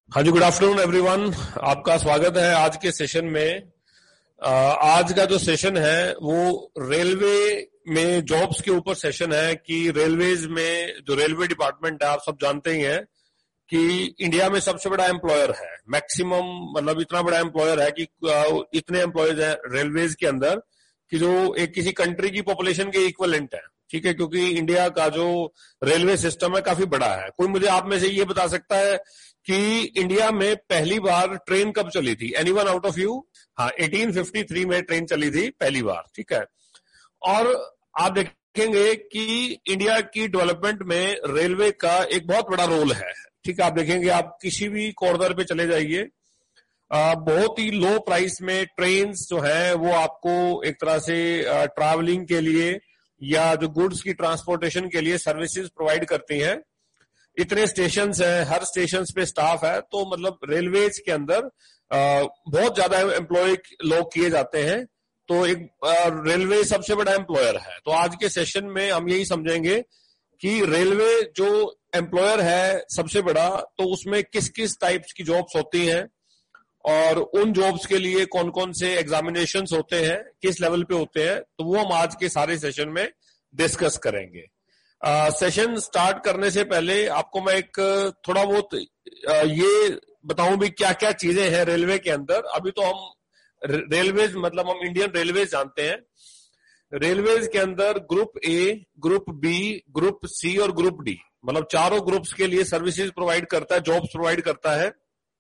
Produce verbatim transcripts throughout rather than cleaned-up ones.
हाँ जी, good afternoon everyone. आपका स्वागत है आज के सेशन में। आ, आज का जो सेशन है वो रेलवे में जॉब्स के ऊपर सेशन है कि रेलवेज में जो रेलवे डिपार्टमेंट है, आप सब जानते ही हैं कि इंडिया में सबसे बड़ा एम्प्लॉयर है। मैक्सिमम मतलब इतना बड़ा एम्प्लॉयर है कि इतने एम्प्लॉयज हैं रेलवेज के अंदर कि जो एक किसी कंट्री की पॉपुलेशन के इक्वलेंट है। ठीक है, क्योंकि इंडिया का जो रेलवे सिस्टम है काफी बड़ा है। कोई मुझे आप में से ये बता सकता है कि इंडिया में पहली बार ट्रेन कब चली थी? Anyone out of you? हाँ, अठारह सौ तिरेपन में ट्रेन चली थी पहली बार। ठीक है, और आप देखेंगे कि इंडिया की डेवलपमेंट में रेलवे का एक बहुत बड़ा रोल है। ठीक है, आप देखेंगे, आप किसी भी कॉर्नर पे चले जाइए, बहुत ही लो प्राइस में ट्रेन जो है वो आपको एक तरह से ट्रैवलिंग के लिए या जो गुड्स की ट्रांसपोर्टेशन के लिए सर्विसेज प्रोवाइड करती हैं। इतने स्टेशन हैं, हर स्टेशन पे स्टाफ है, तो मतलब रेलवेज के अंदर बहुत ज्यादा एम्प्लॉय लोग किए जाते हैं। तो एक रेलवे सबसे बड़ा एम्प्लॉयर है। तो आज के सेशन में हम यही समझेंगे कि रेलवे जो एम्प्लॉयर है सबसे बड़ा, तो उसमें किस किस टाइप्स की जॉब्स होती हैं और उन जॉब्स के लिए कौन कौन से एग्जामिनेशंस होते हैं, किस लेवल पे होते हैं, तो वो हम आज के सारे सेशन में डिस्कस करेंगे। सेशन uh, स्टार्ट करने से पहले आपको मैं एक थोड़ा बहुत uh, ये बताऊं भी क्या क्या चीजें हैं रेलवे के अंदर। अभी तो हम रेलवेज मतलब हम इंडियन रेलवेज जानते हैं। रेलवेज के अंदर group A, group B, group C और ग्रुप डी, मतलब चारों ग्रुप्स के लिए सर्विसेज प्रोवाइड करता है, जॉब्स प्रोवाइड करता है।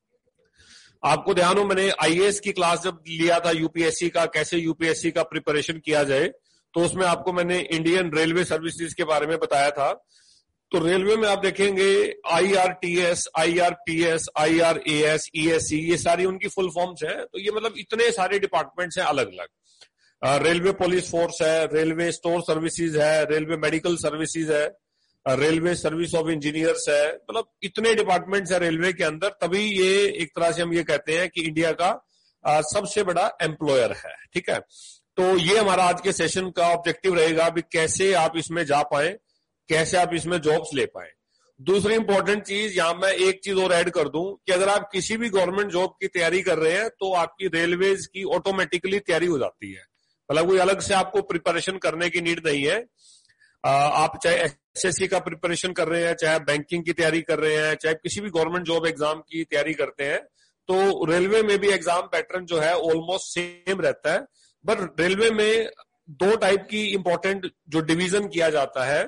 आपको ध्यान हो, मैंने आईएएस की क्लास जब लिया था यूपीएससी का, कैसे यूपीएससी का प्रिपरेशन किया जाए, तो उसमें आपको मैंने इंडियन रेलवे सर्विसेज के बारे में बताया था। तो रेलवे में आप देखेंगे आईआरटीएस, आईआरपीएस, आईआरएएस, ईएससी, ये सारी उनकी फुल फॉर्म्स हैं। तो ये मतलब इतने सारे डिपार्टमेंट्स हैं अलग अलग। रेलवे पुलिस फोर्स है, रेलवे स्टोर सर्विसेज है, रेलवे मेडिकल सर्विसेज है, रेलवे सर्विस ऑफ इंजीनियर्स है, मतलब इतने डिपार्टमेंट्स है रेलवे के अंदर। तभी ये एक तरह से हम ये कहते हैं कि इंडिया का आ, सबसे बड़ा एम्प्लॉयर है। ठीक है, तो ये हमारा आज के सेशन का ऑब्जेक्टिव रहेगा भी कैसे आप इसमें जा पाए, कैसे आप इसमें जॉब्स ले पाए। दूसरी इंपॉर्टेंट चीज यहां मैं एक चीज और ऐड कर दूं कि अगर आप किसी भी गवर्नमेंट जॉब की तैयारी कर रहे हैं तो आपकी रेलवेज की ऑटोमेटिकली तैयारी हो जाती है। मतलब कोई अलग से आपको प्रिपरेशन करने की नीड नहीं है। आप चाहे एसएससी का प्रिपरेशन कर रहे हैं, चाहे बैंकिंग की तैयारी कर रहे हैं, चाहे किसी भी गवर्नमेंट जॉब एग्जाम की तैयारी करते हैं, तो रेलवे में भी एग्जाम पैटर्न जो है ऑलमोस्ट सेम रहता है। बट रेलवे में दो टाइप की इंपॉर्टेंट जो डिवीजन किया जाता है,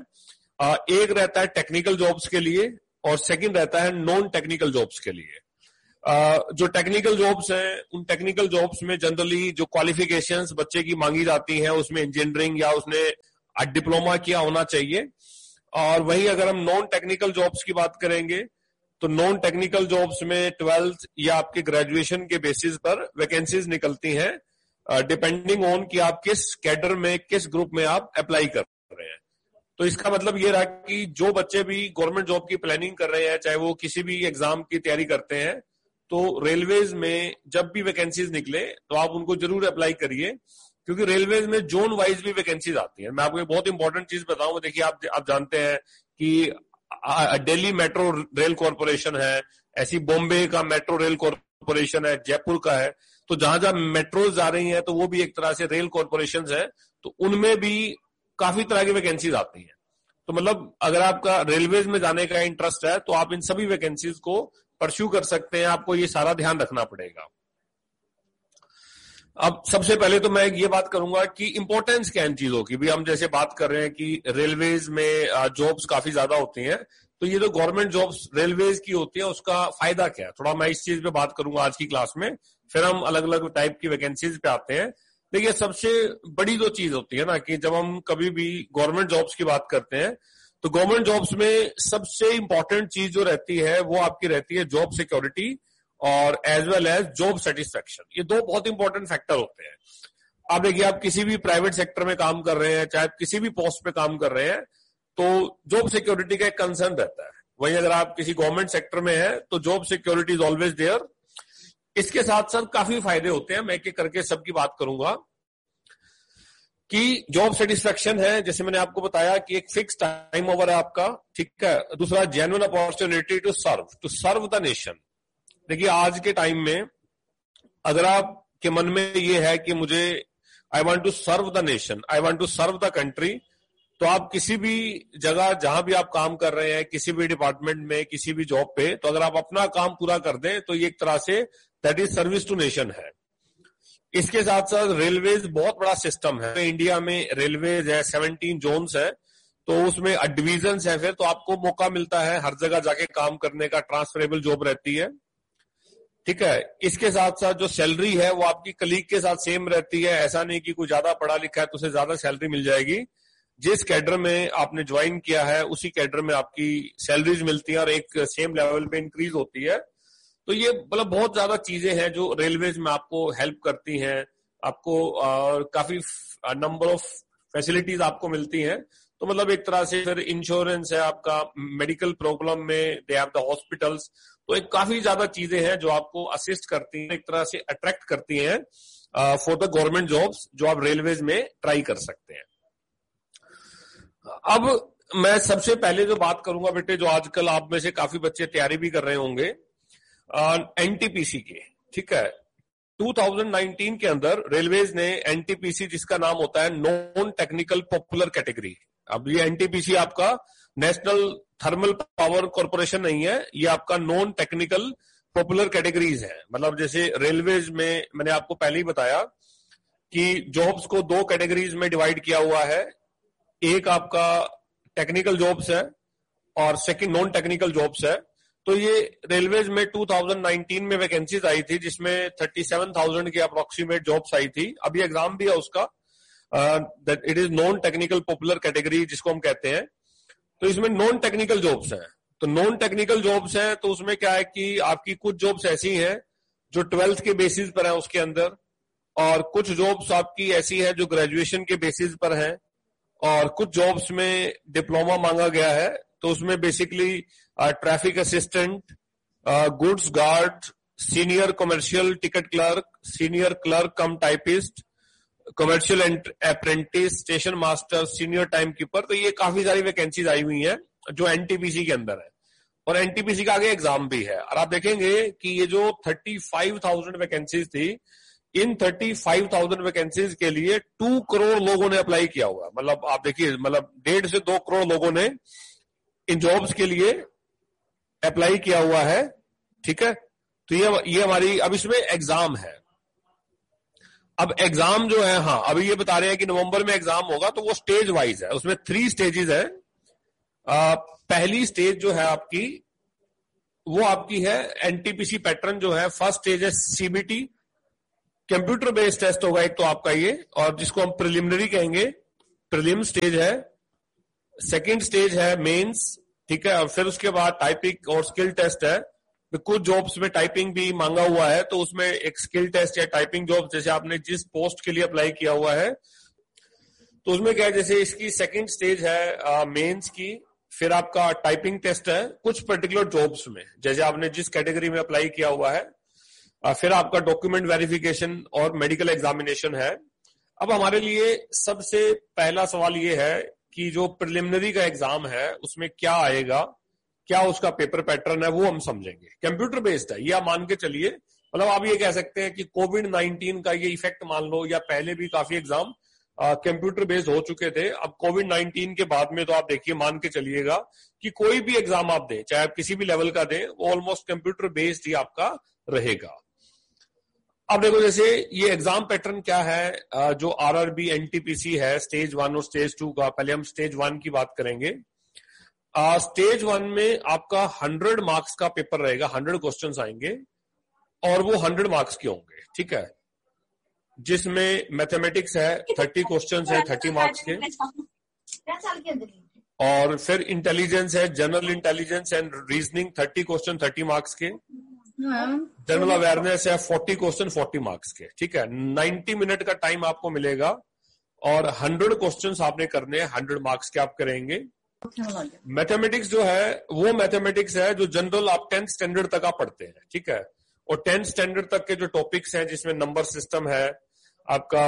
एक रहता है टेक्निकल जॉब्स के लिए और सेकंड रहता है नॉन टेक्निकल जॉब्स के लिए। जो टेक्निकल जॉब्स हैं, उन टेक्निकल जॉब्स में जनरली जो क्वालिफिकेशंस बच्चे की मांगी जाती हैं, उसमें इंजीनियरिंग या उसने डिप्लोमा किया होना चाहिए। और वहीं अगर हम नॉन टेक्निकल जॉब्स की बात करेंगे तो नॉन टेक्निकल जॉब्स में ट्वेल्थ या आपके ग्रेजुएशन के बेसिस पर वैकेंसीज निकलती हैं, डिपेंडिंग ऑन कि आप किस कैडर में, किस ग्रुप में आप अप्लाई कर रहे हैं। तो इसका मतलब ये रहा कि जो बच्चे भी गवर्नमेंट जॉब की प्लानिंग कर रहे हैं, चाहे वो किसी भी एग्जाम की तैयारी करते हैं, तो रेलवेज में जब भी वैकेंसीज निकले तो आप उनको जरूर अप्लाई करिए, क्योंकि रेलवेज में जोन वाइज भी वैकेंसीज आती है। मैं आपको एक बहुत इंपॉर्टेंट चीज बताऊं, देखिए आप आप जानते हैं कि दिल्ली मेट्रो रेल कॉर्पोरेशन है, ऐसी बॉम्बे का मेट्रो रेल कॉर्पोरेशन है, जयपुर का है। तो जहां जहां मेट्रोज जा रही हैं तो वो भी एक तरह से रेल कॉर्पोरेशन है, तो उनमें भी काफी तरह की वैकेंसीज आती हैं। तो मतलब अगर आपका रेलवेज में जाने का इंटरेस्ट है तो आप इन सभी वैकेंसीज को परस्यू कर सकते हैं। आपको ये सारा ध्यान रखना पड़ेगा। अब सबसे पहले तो मैं ये बात करूंगा कि इंपॉर्टेंस क्या इन चीजों की। भी हम जैसे बात कर रहे हैं कि रेलवेज में जॉब्स काफी ज्यादा होती हैं, तो ये जो गवर्नमेंट जॉब्स रेलवेज की होती है उसका फायदा क्या है, थोड़ा मैं इस चीज पे बात करूंगा आज की क्लास में। फिर हम अलग अलग टाइप की वैकेंसीज पे आते हैं। देखिए, सबसे बड़ी जो चीज होती है ना कि जब हम कभी भी गवर्नमेंट जॉब्स की बात करते हैं तो गवर्नमेंट जॉब्स में सबसे इंपॉर्टेंट चीज जो रहती है वो आपकी रहती है जॉब सिक्योरिटी और as well as job satisfaction. ये दो बहुत इंपॉर्टेंट फैक्टर होते हैं। आप देखिए, आप किसी भी प्राइवेट सेक्टर में काम कर रहे हैं, चाहे किसी भी पोस्ट पे काम कर रहे हैं, तो जॉब सिक्योरिटी का एक कंसर्न रहता है। वहीं अगर आप किसी गवर्नमेंट सेक्टर में हैं तो job security is always there. इसके साथ साथ काफी फायदे होते हैं, मैं एक एक करके सबकी बात करूंगा। कि जॉब सेटिस्फेक्शन है, जैसे मैंने आपको बताया कि एक फिक्स टाइम ओवर है आपका, ठीक है। दूसरा, genuine opportunity to serve to serve the nation. देखिए आज के टाइम में अगर आपके मन में ये है कि मुझे I want to serve the nation, I want to serve the country, तो आप किसी भी जगह जहां भी आप काम कर रहे हैं, किसी भी डिपार्टमेंट में, किसी भी जॉब पे, तो अगर आप अपना काम पूरा कर दें तो ये एक तरह say that is service to nation है। इसके साथ साथ रेलवेज बहुत बड़ा सिस्टम है। इंडिया में रेलवेज है, सेवनटीन जोन्स है, तो उसमें डिवीजन है, फिर तो आपको मौका मिलता है हर जगह जाके काम करने का, ट्रांसफरेबल जॉब रहती है। ठीक है, इसके साथ साथ जो सैलरी है वो आपकी कलीग के साथ सेम रहती है। ऐसा नहीं कि कोई ज्यादा पढ़ा लिखा है तो उसे ज्यादा सैलरी मिल जाएगी। जिस कैडर में आपने ज्वाइन किया है उसी कैडर में आपकी सैलरीज मिलती है और एक सेम लेवल पे इंक्रीज होती है। तो ये मतलब बहुत ज्यादा चीजें हैं जो रेलवेज में आपको हेल्प करती हैं, आपको आ, काफी नंबर ऑफ फैसिलिटीज आपको मिलती हैं। तो मतलब एक तरह से फिर इंश्योरेंस है आपका, मेडिकल प्रॉब्लम में दे हैव द हॉस्पिटल्स, तो एक काफी ज्यादा चीजें हैं जो आपको असिस्ट करती हैं, एक तरह से अट्रैक्ट करती हैं फॉर द गवर्नमेंट जॉब्स जो आप रेलवेज में ट्राई कर सकते हैं। अब मैं सबसे पहले जो बात करूंगा बेटे, जो आजकल आप में से काफी बच्चे तैयारी भी कर रहे होंगे एनटीपीसी के, ठीक है। दो हज़ार उन्नीस के अंदर रेलवेज ने एनटीपीसी, जिसका नाम होता है नॉन टेक्निकल पॉपुलर कैटेगरी, अब ये एनटीपीसी आपका नेशनल थर्मल पावर कॉर्पोरेशन नहीं है, ये आपका नॉन टेक्निकल पॉपुलर कैटेगरीज है। मतलब जैसे रेलवेज में मैंने आपको पहले ही बताया कि जॉब्स को दो कैटेगरीज में डिवाइड किया हुआ है, एक आपका टेक्निकल जॉब्स है और सेकंड नॉन टेक्निकल जॉब्स है। तो ये रेलवेज में दो हज़ार उन्नीस में वैकेंसीज आई थी जिसमें सैंतीस हज़ार के अप्रोक्सीमेट जॉब्स आई थी। अभी एग्जाम भी है उसका, that it is non technical popular category जिसको हम कहते हैं। तो इसमें नॉन टेक्निकल जॉब्स हैं। तो नॉन टेक्निकल जॉब्स हैं तो उसमें क्या है कि आपकी कुछ जॉब्स ऐसी हैं जो ट्वेल्थ के बेसिस पर है उसके अंदर, और कुछ जॉब्स आपकी ऐसी है जो ग्रेजुएशन के बेसिस पर है, और कुछ जॉब्स में डिप्लोमा मांगा गया है। तो उसमें basically traffic assistant, goods guard, senior commercial ticket clerk, senior clerk कम typist, commercial apprentice, station master, senior time keeper. तो ये काफी सारी वैकेंसीज आई हुई हैं जो एनटीपीसी के अंदर है, और एनटीपीसी का आगे एग्जाम भी है। और आप देखेंगे कि ये जो पैंतीस हज़ार वैकेंसीज थी, इन पैंतीस हज़ार वैकेंसीज के लिए टू करोड़ लोगों ने अप्लाई किया हुआ। मतलब आप देखिए, मतलब डेढ़ से दो करोड़ लोगों ने इन जॉब्स के लिए अप्लाई किया हुआ है, ठीक है। तो ये ये हमारी, अब इसमें एग्जाम है। अब एग्जाम जो है, हाँ अभी ये बता रहे हैं कि नवंबर में एग्जाम होगा, तो वो स्टेज वाइज है, उसमें थ्री स्टेजेस है। आ, पहली स्टेज जो है आपकी, वो आपकी है एनटीपीसी पैटर्न जो है। फर्स्ट स्टेज है सीबीटी, कंप्यूटर बेस्ड टेस्ट होगा एक तो आपका ये, और जिसको हम प्रिलिमिनरी कहेंगे, प्रिलिम स्टेज है। सेकंड स्टेज है मेंस, ठीक है। और फिर उसके बाद टाइपिंग और स्किल टेस्ट है। तो कुछ जॉब्स में टाइपिंग भी मांगा हुआ है, तो उसमें एक स्किल टेस्ट या टाइपिंग जॉब, जैसे आपने जिस पोस्ट के लिए अप्लाई किया हुआ है, तो उसमें क्या है, जैसे इसकी सेकंड स्टेज है मेंस की, फिर आपका टाइपिंग टेस्ट है कुछ पर्टिकुलर जॉब्स में, जैसे आपने जिस कैटेगरी में अप्लाई किया हुआ है। फिर आपका डॉक्यूमेंट वेरिफिकेशन और मेडिकल एग्जामिनेशन है। अब हमारे लिए सबसे पहला सवाल ये है कि जो प्रिलिमिनरी का एग्जाम है उसमें क्या आएगा, क्या उसका पेपर पैटर्न है, वो हम समझेंगे। कंप्यूटर बेस्ड है ये, आप मान के चलिए। मतलब आप ये कह सकते हैं कि कोविड नाइनटीन का ये इफेक्ट मान लो, या पहले भी काफी एग्जाम कंप्यूटर बेस्ड हो चुके थे। अब कोविड नाइनटीन के बाद में तो आप देखिए, मान के चलिएगा कि कोई भी एग्जाम आप दें, चाहे आप किसी भी लेवल का दें, वो ऑलमोस्ट कंप्यूटर बेस्ड ही आपका रहेगा। अब देखो, जैसे ये एग्जाम पैटर्न क्या है, जो आरआरबी एनटीपीसी है स्टेज वन और स्टेज टू का। पहले हम स्टेज वन की बात करेंगे। स्टेज वन में आपका हंड्रेड मार्क्स का पेपर रहेगा, हंड्रेड क्वेश्चंस आएंगे, और वो हंड्रेड मार्क्स के होंगे, ठीक है। जिसमें मैथमेटिक्स है, थर्टी क्वेश्चंस है थर्टी मार्क्स के, और फिर इंटेलिजेंस है, general intelligence and reasoning, thirty question thirty marks के। जनरल अवेयरनेस है, फोर्टी क्वेश्चन फोर्टी मार्क्स के, ठीक है। नाइन्टी मिनट का टाइम आपको मिलेगा, और हंड्रेड क्वेश्चंस आपने करने हैं, हंड्रेड मार्क्स के आप करेंगे। मैथमेटिक्स जो है वो मैथमेटिक्स है जो जनरल आप टेंथ स्टैंडर्ड तक आप पढ़ते हैं, ठीक है। और टेंथ स्टैंडर्ड तक के जो टॉपिक्स हैं, जिसमें नंबर सिस्टम है, आपका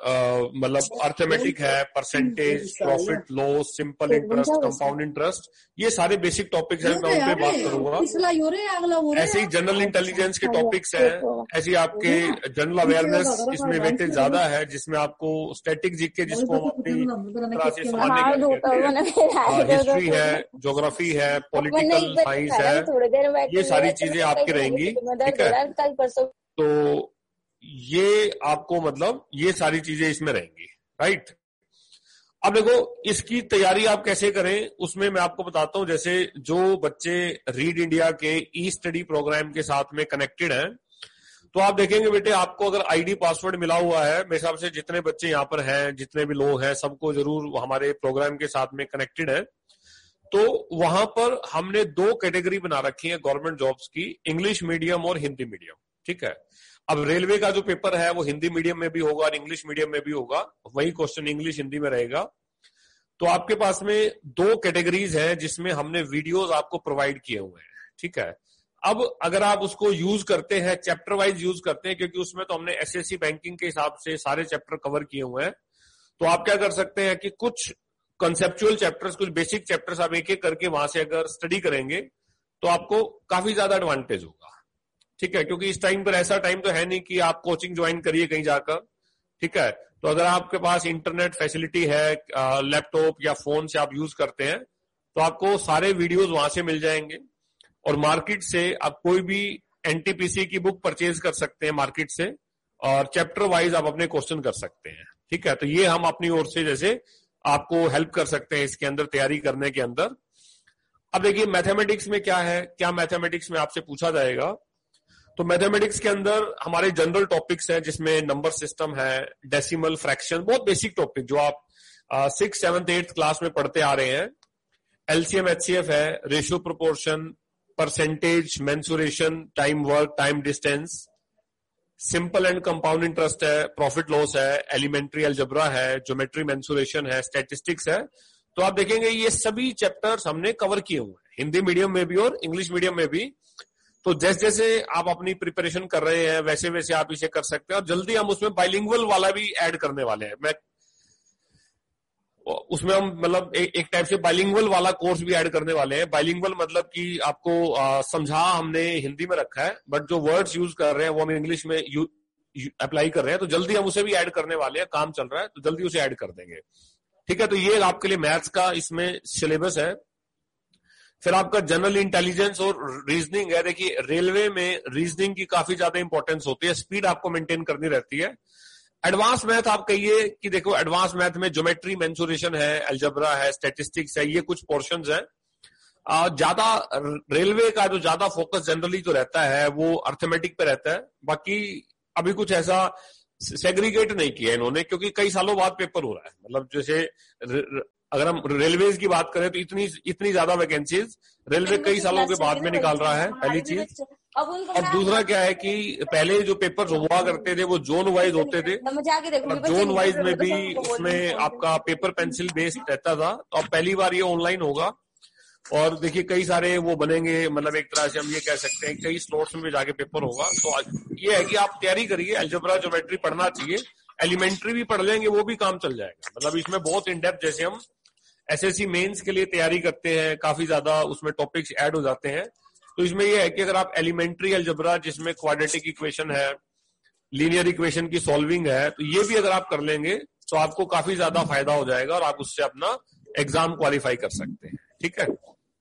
मतलब अर्थमेटिक है, percentage, profit loss, simple interest, compound interest, ये सारे बेसिक टॉपिक्स हैं, मैं उन पे बात करूंगा। ऐसे ही जनरल इंटेलिजेंस के टॉपिक्स हैं, ऐसे आपके जनरल अवेयरनेस इसमें वेटेज ज्यादा है, जिसमें आपको स्टैटिक जीके जिसको हम अपनी तरह से सामान्य हिस्ट्री है, ज्योग्राफी है, पॉलिटिकल साइंस है, ये सारी चीजें आपकी रहेंगी, ठीक है। तो ये आपको मतलब ये सारी चीजें इसमें रहेंगी, राइट। अब देखो इसकी तैयारी आप कैसे करें, उसमें मैं आपको बताता हूं। जैसे जो बच्चे रीड इंडिया के ई स्टडी प्रोग्राम के साथ में कनेक्टेड हैं, तो आप देखेंगे बेटे आपको अगर आईडी पासवर्ड मिला हुआ है, मेरे हिसाब से जितने बच्चे यहाँ पर हैं, जितने भी लोग हैं, सबको जरूर हमारे प्रोग्राम के साथ में कनेक्टेड है। तो वहां पर हमने दो कैटेगरी बना रखी है गवर्नमेंट जॉब्स की, इंग्लिश मीडियम और हिंदी मीडियम, ठीक है। अब रेलवे का जो पेपर है वो हिंदी मीडियम में भी होगा और इंग्लिश मीडियम में भी होगा, वही क्वेश्चन इंग्लिश हिंदी में रहेगा। तो आपके पास में दो कैटेगरीज हैं जिसमें हमने वीडियोस आपको प्रोवाइड किए हुए हैं, ठीक है। अब अगर आप उसको यूज करते हैं, चैप्टर वाइज यूज करते हैं, क्योंकि उसमें तो हमने एसएससी बैंकिंग के हिसाब से सारे चैप्टर कवर किए हुए हैं, तो आप क्या कर सकते हैं कि कुछ कंसेप्चुअल चैप्टर्स, कुछ बेसिक चैप्टर्स आप एक एक करके वहां से अगर स्टडी करेंगे तो आपको काफी ज्यादा एडवांटेज होगा, ठीक है। क्योंकि इस टाइम पर ऐसा टाइम तो है नहीं कि आप कोचिंग ज्वाइन करिए कहीं जाकर, ठीक है। तो अगर आपके पास इंटरनेट फैसिलिटी है, लैपटॉप या फोन से आप यूज करते हैं, तो आपको सारे वीडियोस वहां से मिल जाएंगे। और मार्केट से आप कोई भी एनटीपीसी की बुक परचेज कर सकते हैं मार्केट से, और चैप्टर वाइज आप अपने क्वेश्चन कर सकते हैं, ठीक है। तो ये हम अपनी ओर से जैसे आपको हेल्प कर सकते हैं इसके अंदर तैयारी करने के अंदर। अब देखिए मैथमेटिक्स में क्या है, क्या मैथमेटिक्स में आपसे पूछा जाएगा। तो मैथमेटिक्स के अंदर हमारे जनरल टॉपिक्स हैं, जिसमें नंबर सिस्टम है, डेसिमल, फ्रैक्शन, बहुत बेसिक टॉपिक जो आप सिक्स सेवंथ एट्थ क्लास में पढ़ते आ रहे हैं। एलसीएम एचसीएफ है, ratio proportion, percentage, mensuration, time work, time distance, simple and compound interest है, प्रॉफिट लॉस है, एलिमेंट्री अलजेब्रा है, ज्योमेट्री मेंसुरेशन है, स्टैटिस्टिक्स है। तो आप देखेंगे ये सभी चैप्टर्स हमने कवर किए हुए हैं, हिंदी मीडियम में भी और इंग्लिश मीडियम में भी। तो जैसे जैसे आप अपनी प्रिपरेशन कर रहे हैं वैसे वैसे आप इसे कर सकते हैं। और जल्दी हम उसमें बाइलिंगुअल वाला भी ऐड करने वाले हैं। मैं उसमें हम मतलब ए, एक टाइप से बाइलिंगुअल वाला कोर्स भी ऐड करने वाले हैं। बाइलिंगुअल मतलब कि आपको आ, समझा हमने हिंदी में रखा है, बट जो वर्ड्स यूज कर रहे हैं वो हम इंग्लिश में यू, यू, अप्लाई कर रहे हैं। तो जल्दी हम उसे भी ऐड करने वाले हैं, काम चल रहा है तो जल्दी उसे ऐड कर देंगे, ठीक है। तो ये आपके लिए मैथ्स का इसमें सिलेबस है। फिर आपका जनरल इंटेलिजेंस और रीजनिंग है। देखिए रेलवे में रीजनिंग की काफी ज्यादा इंपॉर्टेंस होती है, स्पीड आपको मेंटेन करनी रहती है। एडवांस मैथ आप कहिए कि देखो एडवांस मैथ में ज्योमेट्री मेंसुरेशन है, अलजेब्रा है, स्टैटिस्टिक्स है, ये कुछ पोर्शंस हैं। ज्यादा रेलवे का जो ज्यादा फोकस जनरली जो रहता है वो अर्थमेटिक पे रहता है। बाकी अभी कुछ ऐसा सेग्रीगेट नहीं किया इन्होंने, क्योंकि कई सालों बाद पेपर हो रहा है। मतलब जैसे अगर हम रेलवेज की बात करें तो इतनी इतनी ज्यादा वैकेंसीज रेलवे कई सालों के बाद में निकाल रहा है, पहली चीज। और दूसरा क्या है कि पहले जो पेपर हुआ करते थे वो जोन वाइज होते थे, और जोन वाइज में भी उसमें आपका पेपर पेंसिल बेस्ड रहता था। तो अब पहली बार ये ऑनलाइन होगा, और देखिए कई सारे वो बनेंगे, मतलब एक तरह से हम ये कह सकते हैं कई स्लॉट्स में भी जाके पेपर होगा। तो ये है कि आप तैयारी करिए, अलजेब्रा ज्योमेट्री पढ़ना चाहिए, एलिमेंट्री भी पढ़ लेंगे वो भी काम चल जाएगा। मतलब इसमें बहुत इन डेप्थ, जैसे हम एसएससी मेंस के लिए तैयारी करते हैं, काफी ज्यादा उसमें टॉपिक्स ऐड हो जाते हैं। तो इसमें यह है कि अगर आप एलिमेंट्री अलजेब्रा जिसमें क्वाड्रेटिक इक्वेशन है, लीनियर इक्वेशन की सॉल्विंग है, तो ये भी अगर आप कर लेंगे तो आपको काफी ज्यादा फायदा हो जाएगा और आप उससे अपना एग्जाम क्वालिफाई कर सकते हैं, ठीक है।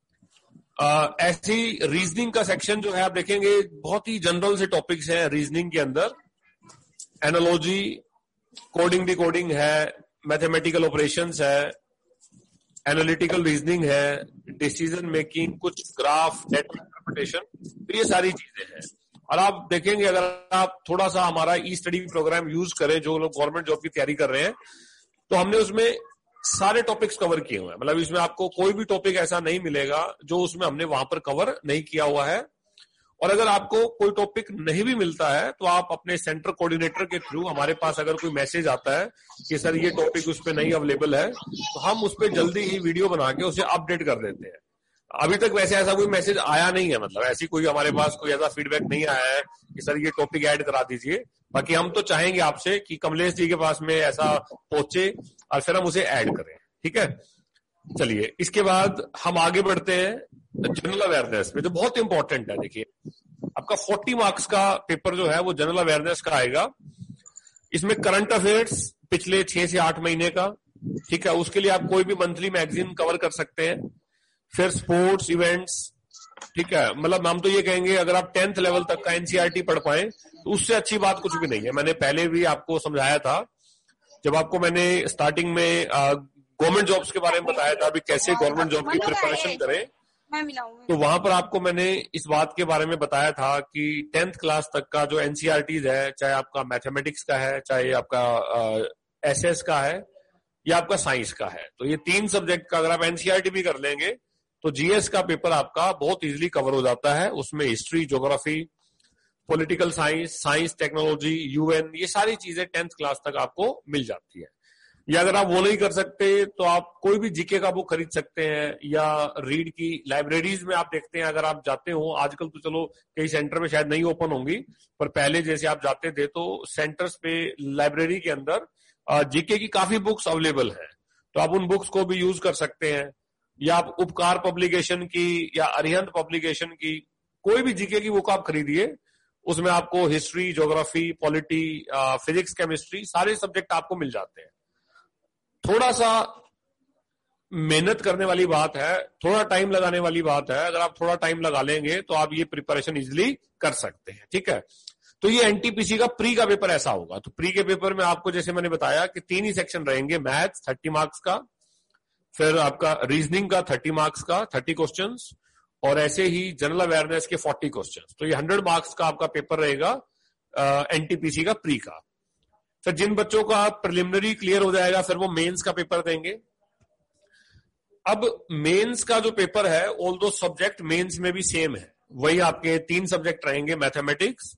आ, ऐसी रीजनिंग का सेक्शन जो है आप देखेंगे बहुत ही जनरल से टॉपिक्स हैं रीजनिंग के अंदर। एनालॉजी, कोडिंग डिकोडिंग है, मैथमेटिकल ऑपरेशंस है, एनालिटिकल रीजनिंग है, डिसीजन मेकिंग, कुछ ग्राफ, डेटा इंटरप्रिटेशन, तो ये सारी चीजें हैं। और आप देखेंगे अगर आप थोड़ा सा हमारा ई स्टडी प्रोग्राम यूज करें, जो लोग गवर्नमेंट जॉब की तैयारी कर रहे हैं, तो हमने उसमें सारे टॉपिक्स कवर किए हुए हैं। मतलब इसमें आपको कोई भी टॉपिक ऐसा नहीं मिलेगा जो उसमें हमने वहां पर कवर नहीं किया हुआ है। और अगर आपको कोई टॉपिक नहीं भी मिलता है तो आप अपने सेंटर कोऑर्डिनेटर के थ्रू, हमारे पास अगर कोई मैसेज आता है कि सर ये टॉपिक उस पर नहीं अवेलेबल है, तो हम उस पर जल्दी ही वीडियो बना के उसे अपडेट कर देते हैं। अभी तक वैसे ऐसा कोई मैसेज आया नहीं है, मतलब ऐसी कोई हमारे पास कोई ऐसा फीडबैक नहीं आया है कि सर ये टॉपिक ऐड करा दीजिए। बाकी हम तो चाहेंगे आपसे कि कमलेश जी के पास में ऐसा पहुंचे और फिर हम उसे ऐड करें, ठीक है। चलिए, इसके बाद हम आगे बढ़ते हैं जनरल अवेयरनेस में, जो बहुत इंपॉर्टेंट है। देखिए, आपका चालीस मार्क्स का पेपर जो है वो जनरल अवेयरनेस का आएगा। इसमें करंट अफेयर्स पिछले छह से आठ महीने का, ठीक है, उसके लिए आप कोई भी मंथली मैगजीन कवर कर सकते हैं। फिर स्पोर्ट्स इवेंट्स, ठीक है, मतलब हम तो ये कहेंगे अगर आप टेंथ लेवल तक का एनसीईआरटी पढ़ पाए तो उससे अच्छी बात कुछ भी नहीं है। मैंने पहले भी आपको समझाया था, जब आपको मैंने स्टार्टिंग में गवर्नमेंट जॉब्स के बारे में बताया था, अभी कैसे गवर्नमेंट जॉब की प्रिपरेशन करें, तो वहां पर आपको मैंने इस बात के बारे में बताया था कि टेंथ क्लास तक का जो एनसीईआरटीज है, चाहे आपका मैथमेटिक्स का है, चाहे आपका एसएस का है या आपका साइंस का है, तो ये तीन सब्जेक्ट का अगर आप एनसीईआरटी भी कर लेंगे तो जीएस का पेपर आपका बहुत इजीली कवर हो जाता है। उसमें history, geography, political science, science technology, UN, ये सारी चीजें टेंथ क्लास तक आपको मिल जाती है। या अगर आप वो नहीं कर सकते तो आप कोई भी जीके का बुक खरीद सकते हैं, या रीड की लाइब्रेरीज में आप देखते हैं, अगर आप जाते हो, आजकल तो चलो कई सेंटर में शायद नहीं ओपन होंगी, पर पहले जैसे आप जाते थे तो सेंटर्स पे लाइब्रेरी के अंदर जीके की काफी बुक्स अवेलेबल है, तो आप उन बुक्स को भी यूज कर सकते हैं। या आप उपकार पब्लिकेशन की या अरिहंत पब्लिकेशन की कोई भी जीके की बुक आप खरीदिए, उसमें आपको history, geography, polity, physics, chemistry, सारे सब्जेक्ट आपको मिल जाते हैं। थोड़ा सा मेहनत करने वाली बात है, थोड़ा टाइम लगाने वाली बात है। अगर आप थोड़ा टाइम लगा लेंगे तो आप ये प्रिपरेशन इजिली कर सकते हैं, ठीक है। तो ये एनटीपीसी का प्री का पेपर ऐसा होगा। तो प्री के पेपर में आपको जैसे मैंने बताया कि तीन ही सेक्शन रहेंगे, मैथ्स थर्टी मार्क्स का, फिर आपका रीजनिंग का थर्टी मार्क्स का थर्टी क्वेश्चंस, और ऐसे ही जनरल अवेयरनेस के फोर्टी क्वेश्चंस। तो ये हंड्रेड मार्क्स का आपका पेपर रहेगा एनटीपीसी का प्री का। फिर जिन बच्चों का प्रिलिमिनरी क्लियर हो जाएगा फिर वो मेंस का पेपर देंगे। अब मेंस का जो पेपर है, ऑल दो सब्जेक्ट मेंस में भी सेम है, वही आपके तीन सब्जेक्ट रहेंगे, mathematics,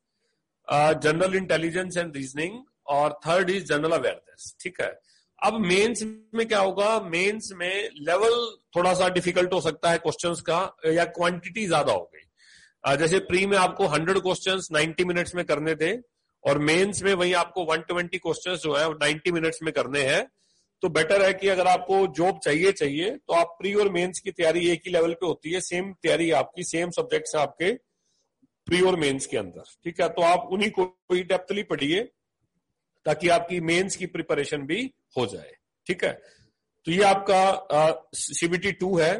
general intelligence and reasoning, और थर्ड इज जनरल अवेयरनेस, ठीक है। अब मेंस में क्या होगा, मेंस में लेवल थोड़ा सा डिफिकल्ट हो सकता है क्वेश्चंस का, या क्वांटिटी ज्यादा हो गई। जैसे प्री में आपको हंड्रेड क्वेश्चंस नाइंटी मिनट्स में करने थे, और मेंस में वही आपको वन ट्वेंटी क्वेश्चंस जो है नाइंटी मिनट्स में करने हैं। तो बेटर है कि अगर आपको जॉब चाहिए चाहिए तो आप प्री और मेंस की तैयारी एक ही लेवल पे होती है, सेम तैयारी आपकी, सेम सब्जेक्ट्स आपके प्री और मेंस के अंदर, ठीक है। तो आप उन्हीं को ही डेप्थली पढ़िए ताकि आपकी मेंस की प्रिपरेशन भी हो जाए, ठीक है। तो ये आपका सीबीटी टू है।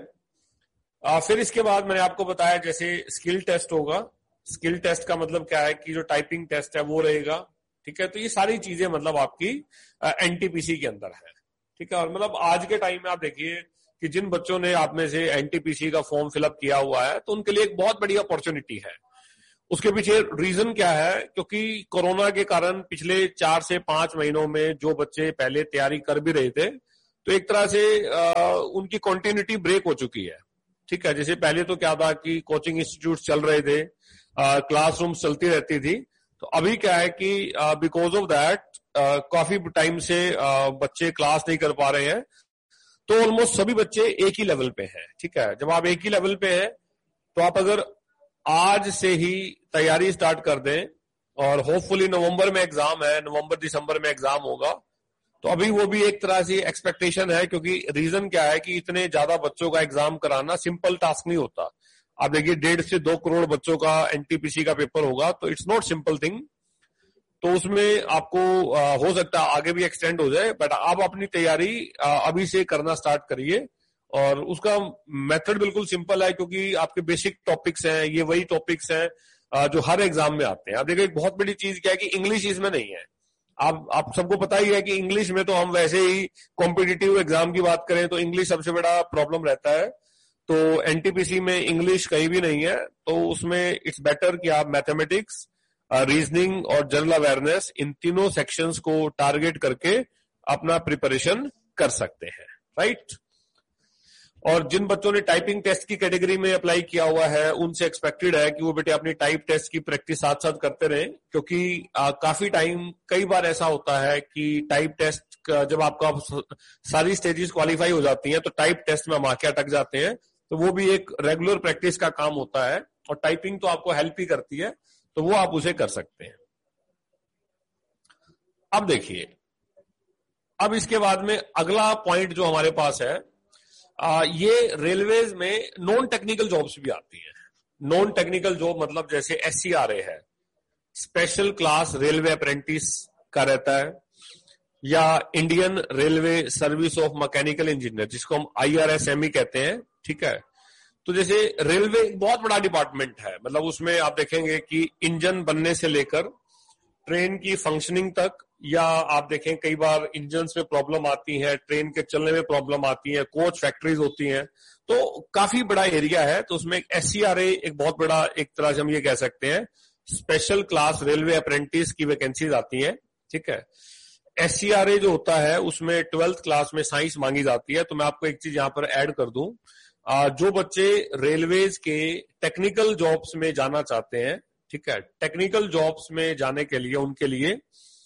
आ, फिर इसके बाद मैंने आपको बताया जैसे स्किल टेस्ट होगा। स्किल टेस्ट का मतलब क्या है कि जो टाइपिंग टेस्ट है वो रहेगा, ठीक है। तो ये सारी चीजें मतलब आपकी एनटीपीसी के अंदर है, ठीक है। और मतलब आज के टाइम में आप देखिए कि जिन बच्चों ने आप में से एनटीपीसी का फॉर्म फिलअप किया हुआ है तो उनके लिए एक बहुत बड़ी अपॉर्चुनिटी है। उसके पीछे रीजन क्या है, क्योंकि कोरोना के कारण पिछले चार से पांच महीनों में जो बच्चे पहले तैयारी कर भी रहे थे तो एक तरह से आ, उनकी कंटिन्यूटी ब्रेक हो चुकी है, ठीक है। जैसे पहले तो क्या था कि कोचिंग इंस्टीट्यूट चल रहे थे, क्लासरूम चलती रहती थी, तो अभी क्या है कि बिकॉज ऑफ दैट काफी टाइम से आ, बच्चे क्लास नहीं कर पा रहे हैं, तो ऑलमोस्ट सभी बच्चे एक ही लेवल पे हैं, ठीक है। जब आप एक ही लेवल पे हैं तो आप अगर आज से ही तैयारी स्टार्ट कर दें, और होपफुली नवंबर में एग्जाम है, नवंबर दिसंबर में एग्जाम होगा, तो अभी वो भी एक तरह से एक्सपेक्टेशन है, क्योंकि रीजन क्या है कि इतने ज्यादा बच्चों का एग्जाम कराना सिंपल टास्क नहीं होता। आप देखिए डेढ़ से दो करोड़ बच्चों का एनटीपीसी का पेपर होगा, तो इट्स नॉट सिंपल थिंग। तो उसमें आपको आ, हो सकता है आगे भी एक्सटेंड हो जाए, बट आप अपनी तैयारी आ, अभी से करना स्टार्ट करिए। और उसका मेथड बिल्कुल सिंपल है, क्योंकि आपके बेसिक टॉपिक्स हैं, ये वही टॉपिक्स हैं जो हर एग्जाम में आते हैं। आप देखिए एक बहुत बड़ी चीज क्या है कि इंग्लिश इसमें नहीं है। आप आप सबको पता ही है कि इंग्लिश में तो हम वैसे ही कॉम्पिटिटिव एग्जाम की बात करें तो इंग्लिश सबसे बड़ा प्रॉब्लम रहता है। तो एनटीपीसी में इंग्लिश कहीं भी नहीं है, तो उसमें इट्स बेटर कि आप मैथमेटिक्स, रीजनिंग और जनरल अवेयरनेस, इन तीनों सेक्शंस को टारगेट करके अपना प्रिपरेशन कर सकते हैं, राइट। और जिन बच्चों ने टाइपिंग टेस्ट की कैटेगरी में अप्लाई किया हुआ है उनसे एक्सपेक्टेड है कि वो बेटे अपनी टाइप टेस्ट की प्रैक्टिस साथ साथ करते रहें, क्योंकि आ, काफी टाइम कई बार ऐसा होता है कि टाइप टेस्ट जब आपका सारी स्टेजेस क्वालिफाई हो जाती हैं तो टाइप टेस्ट में हम आके अटक जाते हैं, तो वो भी एक रेगुलर प्रैक्टिस का काम होता है, और टाइपिंग तो आपको हेल्प ही करती है, तो वो आप उसे कर सकते हैं। अब देखिए, अब इसके बाद में अगला पॉइंट जो हमारे पास है, आ, ये रेलवेज में नॉन टेक्निकल जॉब्स भी आती हैं। नॉन टेक्निकल जॉब मतलब जैसे एस सी आर ए है, स्पेशल क्लास रेलवे अप्रेंटिस का रहता है, या Indian railway service of mechanical engineer, जिसको हम I R S M E कहते हैं, ठीक है। तो जैसे रेलवे एक बहुत बड़ा डिपार्टमेंट है, मतलब उसमें आप देखेंगे कि इंजन बनने से लेकर ट्रेन की फंक्शनिंग तक, या आप देखें कई बार इंजन में प्रॉब्लम आती है, ट्रेन के चलने में प्रॉब्लम आती है, कोच फैक्ट्रीज होती हैं, तो काफी बड़ा एरिया है। तो उसमें एस सी आर ए एक बहुत बड़ा, एक तरह से हम ये कह सकते हैं, स्पेशल क्लास रेलवे अप्रेंटिस की वैकेंसीज आती हैं, ठीक है। एस सी आर ए जो होता है उसमें ट्वेल्थ क्लास में साइंस मांगी जाती है। तो मैं आपको एक चीज यहां पर ऐड कर दूं, जो बच्चे रेलवेज के टेक्निकल जॉब्स में जाना चाहते हैं, ठीक है, टेक्निकल जॉब्स में जाने के लिए उनके लिए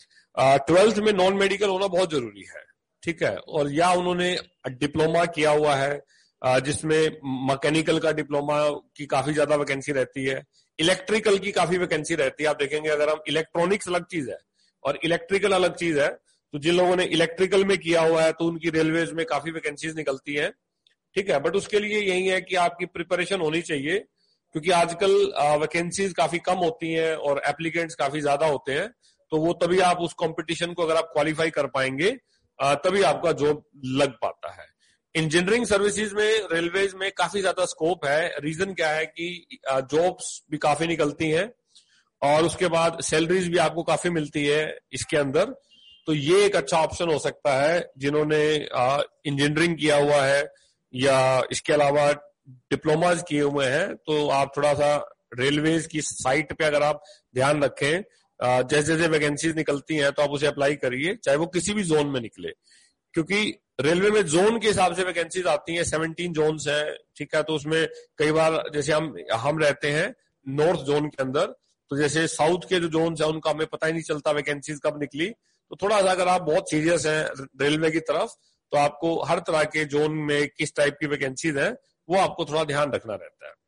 ट्वेल्थ में नॉन मेडिकल होना बहुत जरूरी है, ठीक है। और या उन्होंने डिप्लोमा किया हुआ है, जिसमें मैकेनिकल का डिप्लोमा की काफी ज्यादा वैकेंसी रहती है, इलेक्ट्रिकल की काफी वैकेंसी रहती है। आप देखेंगे अगर हम इलेक्ट्रॉनिक्स अलग चीज है और इलेक्ट्रिकल अलग चीज है, तो जिन लोगों ने इलेक्ट्रिकल में किया हुआ है तो उनकी रेलवेज में काफी वैकेंसीज निकलती है, ठीक है। बट उसके लिए यही है कि आपकी प्रिपरेशन होनी चाहिए, क्योंकि आजकल वैकेंसीज काफी कम होती हैं और एप्लीकेंट्स काफी ज्यादा होते हैं। तो वो तभी आप उस कंपटीशन को अगर आप क्वालिफाई कर पाएंगे तभी आपका जॉब लग पाता है। इंजीनियरिंग सर्विसेज में रेलवेज में काफी ज्यादा स्कोप है। रीजन क्या है कि जॉब्स भी काफी निकलती हैं और उसके बाद सैलरीज भी आपको काफी मिलती है इसके अंदर। तो ये एक अच्छा ऑप्शन हो सकता है जिन्होंने इंजीनियरिंग किया हुआ है या इसके अलावा डिप्लोमाज किए हुए हैं। तो आप थोड़ा सा रेलवेज की साइट पे अगर आप ध्यान रखें, जैसे जैसे वैकेंसीज निकलती हैं तो आप उसे अप्लाई करिए, चाहे वो किसी भी जोन में निकले, क्योंकि रेलवे में जोन के हिसाब से वैकेंसीज आती हैं। सेवनटीन जोन्स हैं, ठीक है। तो उसमें कई बार जैसे हम हम रहते हैं नॉर्थ जोन के अंदर, तो जैसे साउथ के जो जोन्स हैं उनका हमें पता ही नहीं चलता वैकेंसीज कब निकली। तो थोड़ा सा अगर आप बहुत सीरियस हैं रेलवे की तरफ, तो आपको हर तरह के जोन में किस टाइप की वैकेंसीज है वो आपको थोड़ा ध्यान रखना रहता है।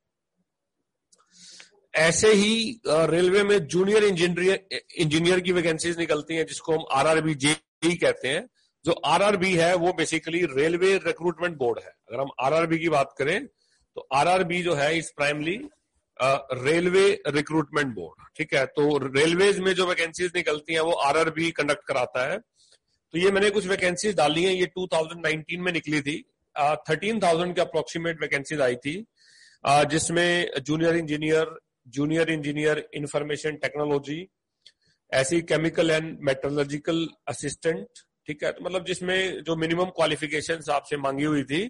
ऐसे ही रेलवे में जूनियर इंजीनियर इंजीनियर की वैकेंसीज निकलती हैं, जिसको हम आरआरबी जेई कहते हैं। जो आरआरबी है वो बेसिकली रेलवे रिक्रूटमेंट बोर्ड है। अगर हम आरआरबी की बात करें तो आरआरबी जो है इस प्राइमली रेलवे रिक्रूटमेंट बोर्ड, ठीक है। तो रेलवेज में जो वैकेंसीज निकलती हैं वो आरआरबी कंडक्ट कराता है। तो ये मैंने कुछ वैकेंसीज डाली हैं, ये टू थाउजेंड नाइनटीन में निकली थी। थर्टीन थाउजेंड के अप्रोक्सीमेट वैकेंसीज आई थी, uh, जिसमें junior engineer, junior engineer information technology, ऐसी केमिकल एंड मेटलर्जिकल असिस्टेंट, ठीक है। तो मतलब जिसमें जो मिनिमम क्वालिफिकेशंस आपसे मांगी हुई थी,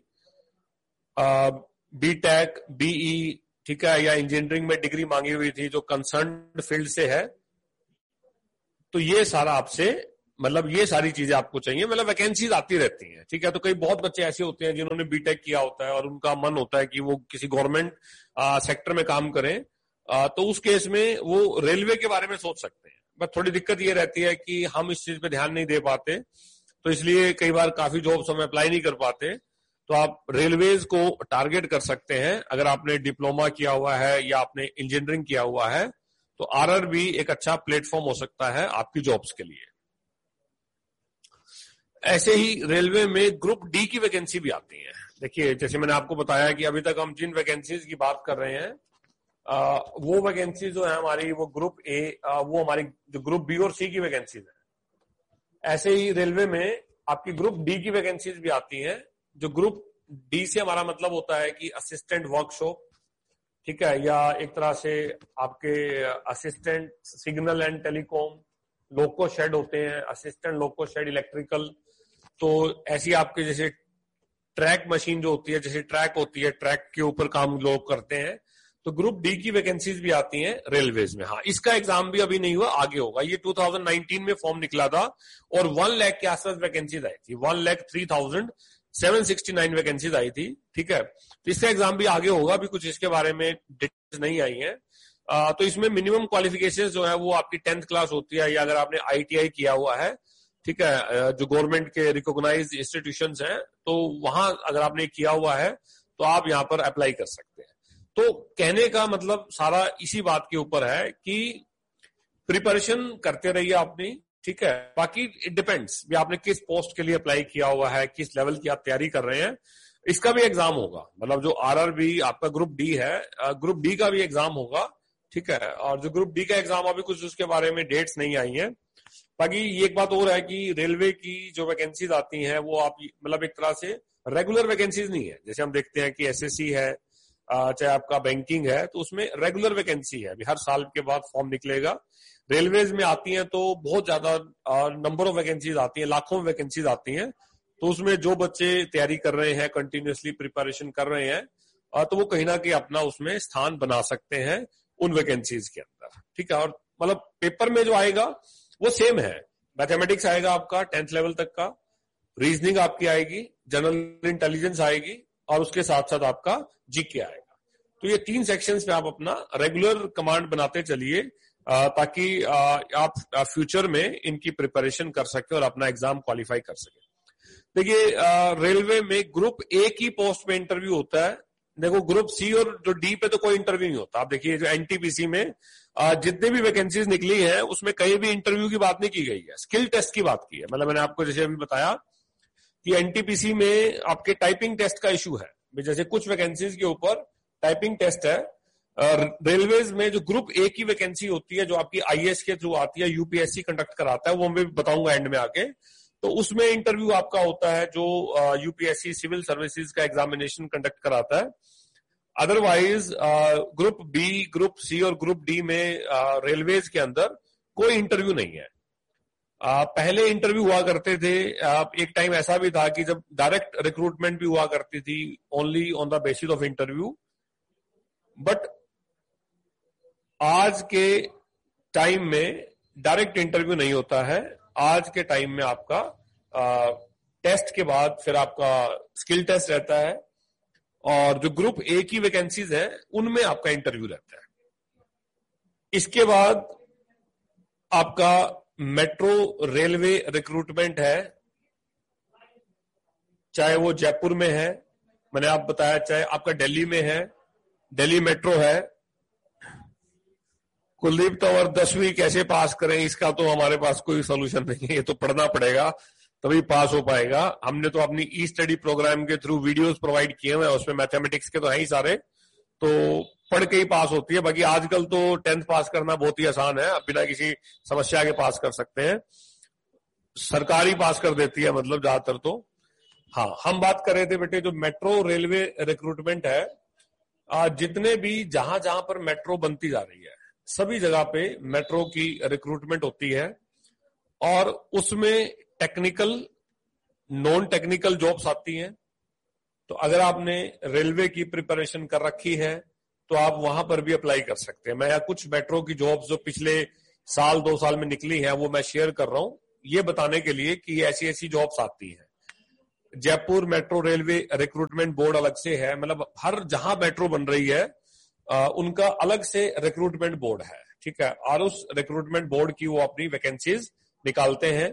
बी टेक, बीई, ठीक है, या इंजीनियरिंग में डिग्री मांगी हुई थी जो कंसर्न फील्ड से है। तो ये सारा आपसे, मतलब ये सारी चीजें आपको चाहिए। मतलब वैकेंसीज आती रहती हैं, ठीक है। तो कई बहुत बच्चे ऐसे होते हैं जिन्होंने बीटेक किया होता है और उनका मन होता है कि वो किसी गवर्नमेंट सेक्टर में काम करें, आ, तो उस केस में वो रेलवे के बारे में सोच सकते हैं। बट थोड़ी दिक्कत ये रहती है कि हम इस चीज पे ध्यान नहीं दे पाते, तो इसलिए कई बार काफी जॉब्स हम अप्लाई नहीं कर पाते। तो आप रेलवेज को टारगेट कर सकते हैं अगर आपने डिप्लोमा किया हुआ है या आपने इंजीनियरिंग किया हुआ है, तो आरआरबी एक अच्छा प्लेटफॉर्म हो सकता है आपकी जॉब्स के लिए। ऐसे ही रेलवे में ग्रुप डी की वैकेंसी भी आती है। देखिए, जैसे मैंने आपको बताया कि अभी तक हम जिन वैकेंसीज की बात कर रहे हैं, आ, वो वैकेंसी जो है हमारी, वो ग्रुप ए, वो हमारी जो ग्रुप बी और सी की वैकेंसीज है। ऐसे ही रेलवे में आपकी ग्रुप डी की वैकेंसीज भी आती हैं। जो ग्रुप डी से हमारा मतलब होता है कि असिस्टेंट वर्कशॉप, ठीक है, या एक तरह से आपके assistant signal and telecom, loco shed होते हैं, असिस्टेंट लोको शेड इलेक्ट्रिकल। तो ऐसी आपके जैसे ट्रैक मशीन जो होती है, जैसे ट्रैक होती है, ट्रैक के ऊपर काम लोग करते हैं। तो ग्रुप डी की वैकेंसीज भी आती हैं रेलवेज में। हाँ, इसका एग्जाम भी अभी नहीं हुआ, आगे होगा। ये टू थाउजेंड नाइनटीन में फॉर्म निकला था और वन लाख के आसपास वैकेंसीज आई थी। One lakh three thousand seven sixty nine vacancies आई थी, ठीक है। तो इसका एग्जाम भी आगे होगा, अभी कुछ इसके बारे में डिटेल्स नहीं आई है। आ, तो इसमें मिनिमम क्वालिफिकेशन जो है वो आपकी टेंथ क्लास होती है, या अगर आपने आईटीआई किया हुआ है, ठीक है, जो गवर्नमेंट के रिकॉग्नाइज्ड इंस्टीट्यूशंस हैं, तो वहां अगर आपने किया हुआ है तो आप यहाँ पर अप्लाई कर सकते हैं। तो कहने का मतलब सारा इसी बात के ऊपर है कि प्रिपरेशन करते रहिए आपने, ठीक है। बाकी इट डिपेंड्स भी आपने किस पोस्ट के लिए अप्लाई किया हुआ है, किस लेवल की आप तैयारी कर रहे हैं। इसका भी एग्जाम होगा, मतलब जो आरआरबी आपका ग्रुप डी है, ग्रुप डी का भी एग्जाम होगा, ठीक है। और जो ग्रुप डी का एग्जाम अभी कुछ उसके बारे में डेट्स नहीं आई हैं। बाकी ये एक बात और है कि रेलवे की जो वैकेंसीज आती हैं वो आप मतलब एक तरह से रेगुलर वैकेंसीज नहीं है। जैसे हम देखते हैं कि एसएससी है, चाहे आपका बैंकिंग है, तो उसमें रेगुलर वैकेंसी है, अभी हर साल के बाद फॉर्म निकलेगा। रेलवेज में आती हैं तो बहुत ज्यादा नंबर ऑफ वैकेंसीज आती हैं, लाखों वैकेंसीज आती हैं। तो उसमें जो बच्चे तैयारी कर रहे हैं, कंटिन्यूअसली प्रिपरेशन कर रहे हैं, तो वो कहीं ना कहीं अपना उसमें स्थान बना सकते हैं उन वैकेंसीज के अंदर, ठीक है। और मतलब पेपर में जो आएगा वो सेम है, मैथमेटिक्स आएगा आपका टेंथ लेवल तक का, रीजनिंग आपकी आएगी, जनरल इंटेलिजेंस आएगी, और उसके साथ साथ आपका जीके आएगा। तो ये तीन सेक्शंस में आप अपना रेगुलर कमांड बनाते चलिए, ताकि आप फ्यूचर में इनकी प्रिपरेशन कर सके और अपना एग्जाम क्वालिफाई कर सके। देखिए, रेलवे में ग्रुप ए की पोस्ट पे इंटरव्यू होता है। देखो, ग्रुप सी और जो डी पे तो कोई इंटरव्यू नहीं होता। आप देखिए, जो एनटीपीसी में जितने भी वैकेंसीज निकली है उसमें कहीं भी इंटरव्यू की बात नहीं की गई है, स्किल टेस्ट की बात की है। मतलब मैंने आपको जैसे अभी बताया कि एनटीपीसी में आपके टाइपिंग टेस्ट का इशू है, जैसे कुछ वैकेंसीज के ऊपर टाइपिंग टेस्ट है। रेलवेज में जो ग्रुप ए की वैकेंसी होती है, जो आपकी आईएएस के थ्रू आती है, यूपीएससी कंडक्ट कराता है, वो मैं बताऊंगा एंड में आके। तो उसमें इंटरव्यू आपका होता है जो यूपीएससी सिविल सर्विसेज का एग्जामिनेशन कंडक्ट कराता है। Otherwise group B, group C और ग्रुप डी में रेलवेज के अंदर कोई इंटरव्यू नहीं है। आ, पहले इंटरव्यू हुआ करते थे, आ, एक टाइम ऐसा भी था कि जब डायरेक्ट रिक्रूटमेंट भी हुआ करती थी, only on the basis of interview. But आज के टाइम में डायरेक्ट इंटरव्यू नहीं होता है। आज के टाइम में आपका आ, टेस्ट के बाद फिर आपका स्किल टेस्ट रहता है, और जो ग्रुप ए की वैकेंसीज है उनमें आपका इंटरव्यू रहता है। इसके बाद आपका मेट्रो रेलवे रिक्रूटमेंट है, चाहे वो जयपुर में है, मैंने आप बताया, चाहे आपका दिल्ली में है, दिल्ली मेट्रो है। कुलदीप तो और दसवीं कैसे पास करें, इसका तो हमारे पास कोई सोल्यूशन नहीं है, ये तो पढ़ना पड़ेगा तभी पास हो पाएगा। हमने तो अपनी ई स्टडी प्रोग्राम के थ्रू वीडियोस प्रोवाइड किए हुए हैं, उसमें मैथमेटिक्स के तो है ही सारे, तो पढ़ के ही पास होती है। बाकी आजकल तो टेंथ पास करना बहुत ही आसान है, आप बिना किसी समस्या के पास कर सकते हैं, सरकारी पास कर देती है मतलब ज्यादातर। तो हाँ, हम बात कर रहे थे बेटे, जो मेट्रो रेलवे रिक्रूटमेंट है, जितने भी जहां जहां पर मेट्रो बनती जा रही है सभी जगह पे मेट्रो की रिक्रूटमेंट होती है, और उसमें टेक्निकल, नॉन टेक्निकल जॉब्स आती हैं। तो अगर आपने रेलवे की प्रिपरेशन कर रखी है तो आप वहां पर भी अप्लाई कर सकते हैं। मैं कुछ मेट्रो की जॉब्स जो पिछले साल दो साल में निकली हैं वो मैं शेयर कर रहा हूं, ये बताने के लिए कि ऐसी ऐसी जॉब्स आती हैं। Jaipur metro railway recruitment board अलग से है, मतलब हर जहां मेट्रो बन रही है आ, उनका अलग से रिक्रूटमेंट बोर्ड है, ठीक है। और उस रिक्रूटमेंट बोर्ड की वो अपनी वैकेंसीज निकालते हैं।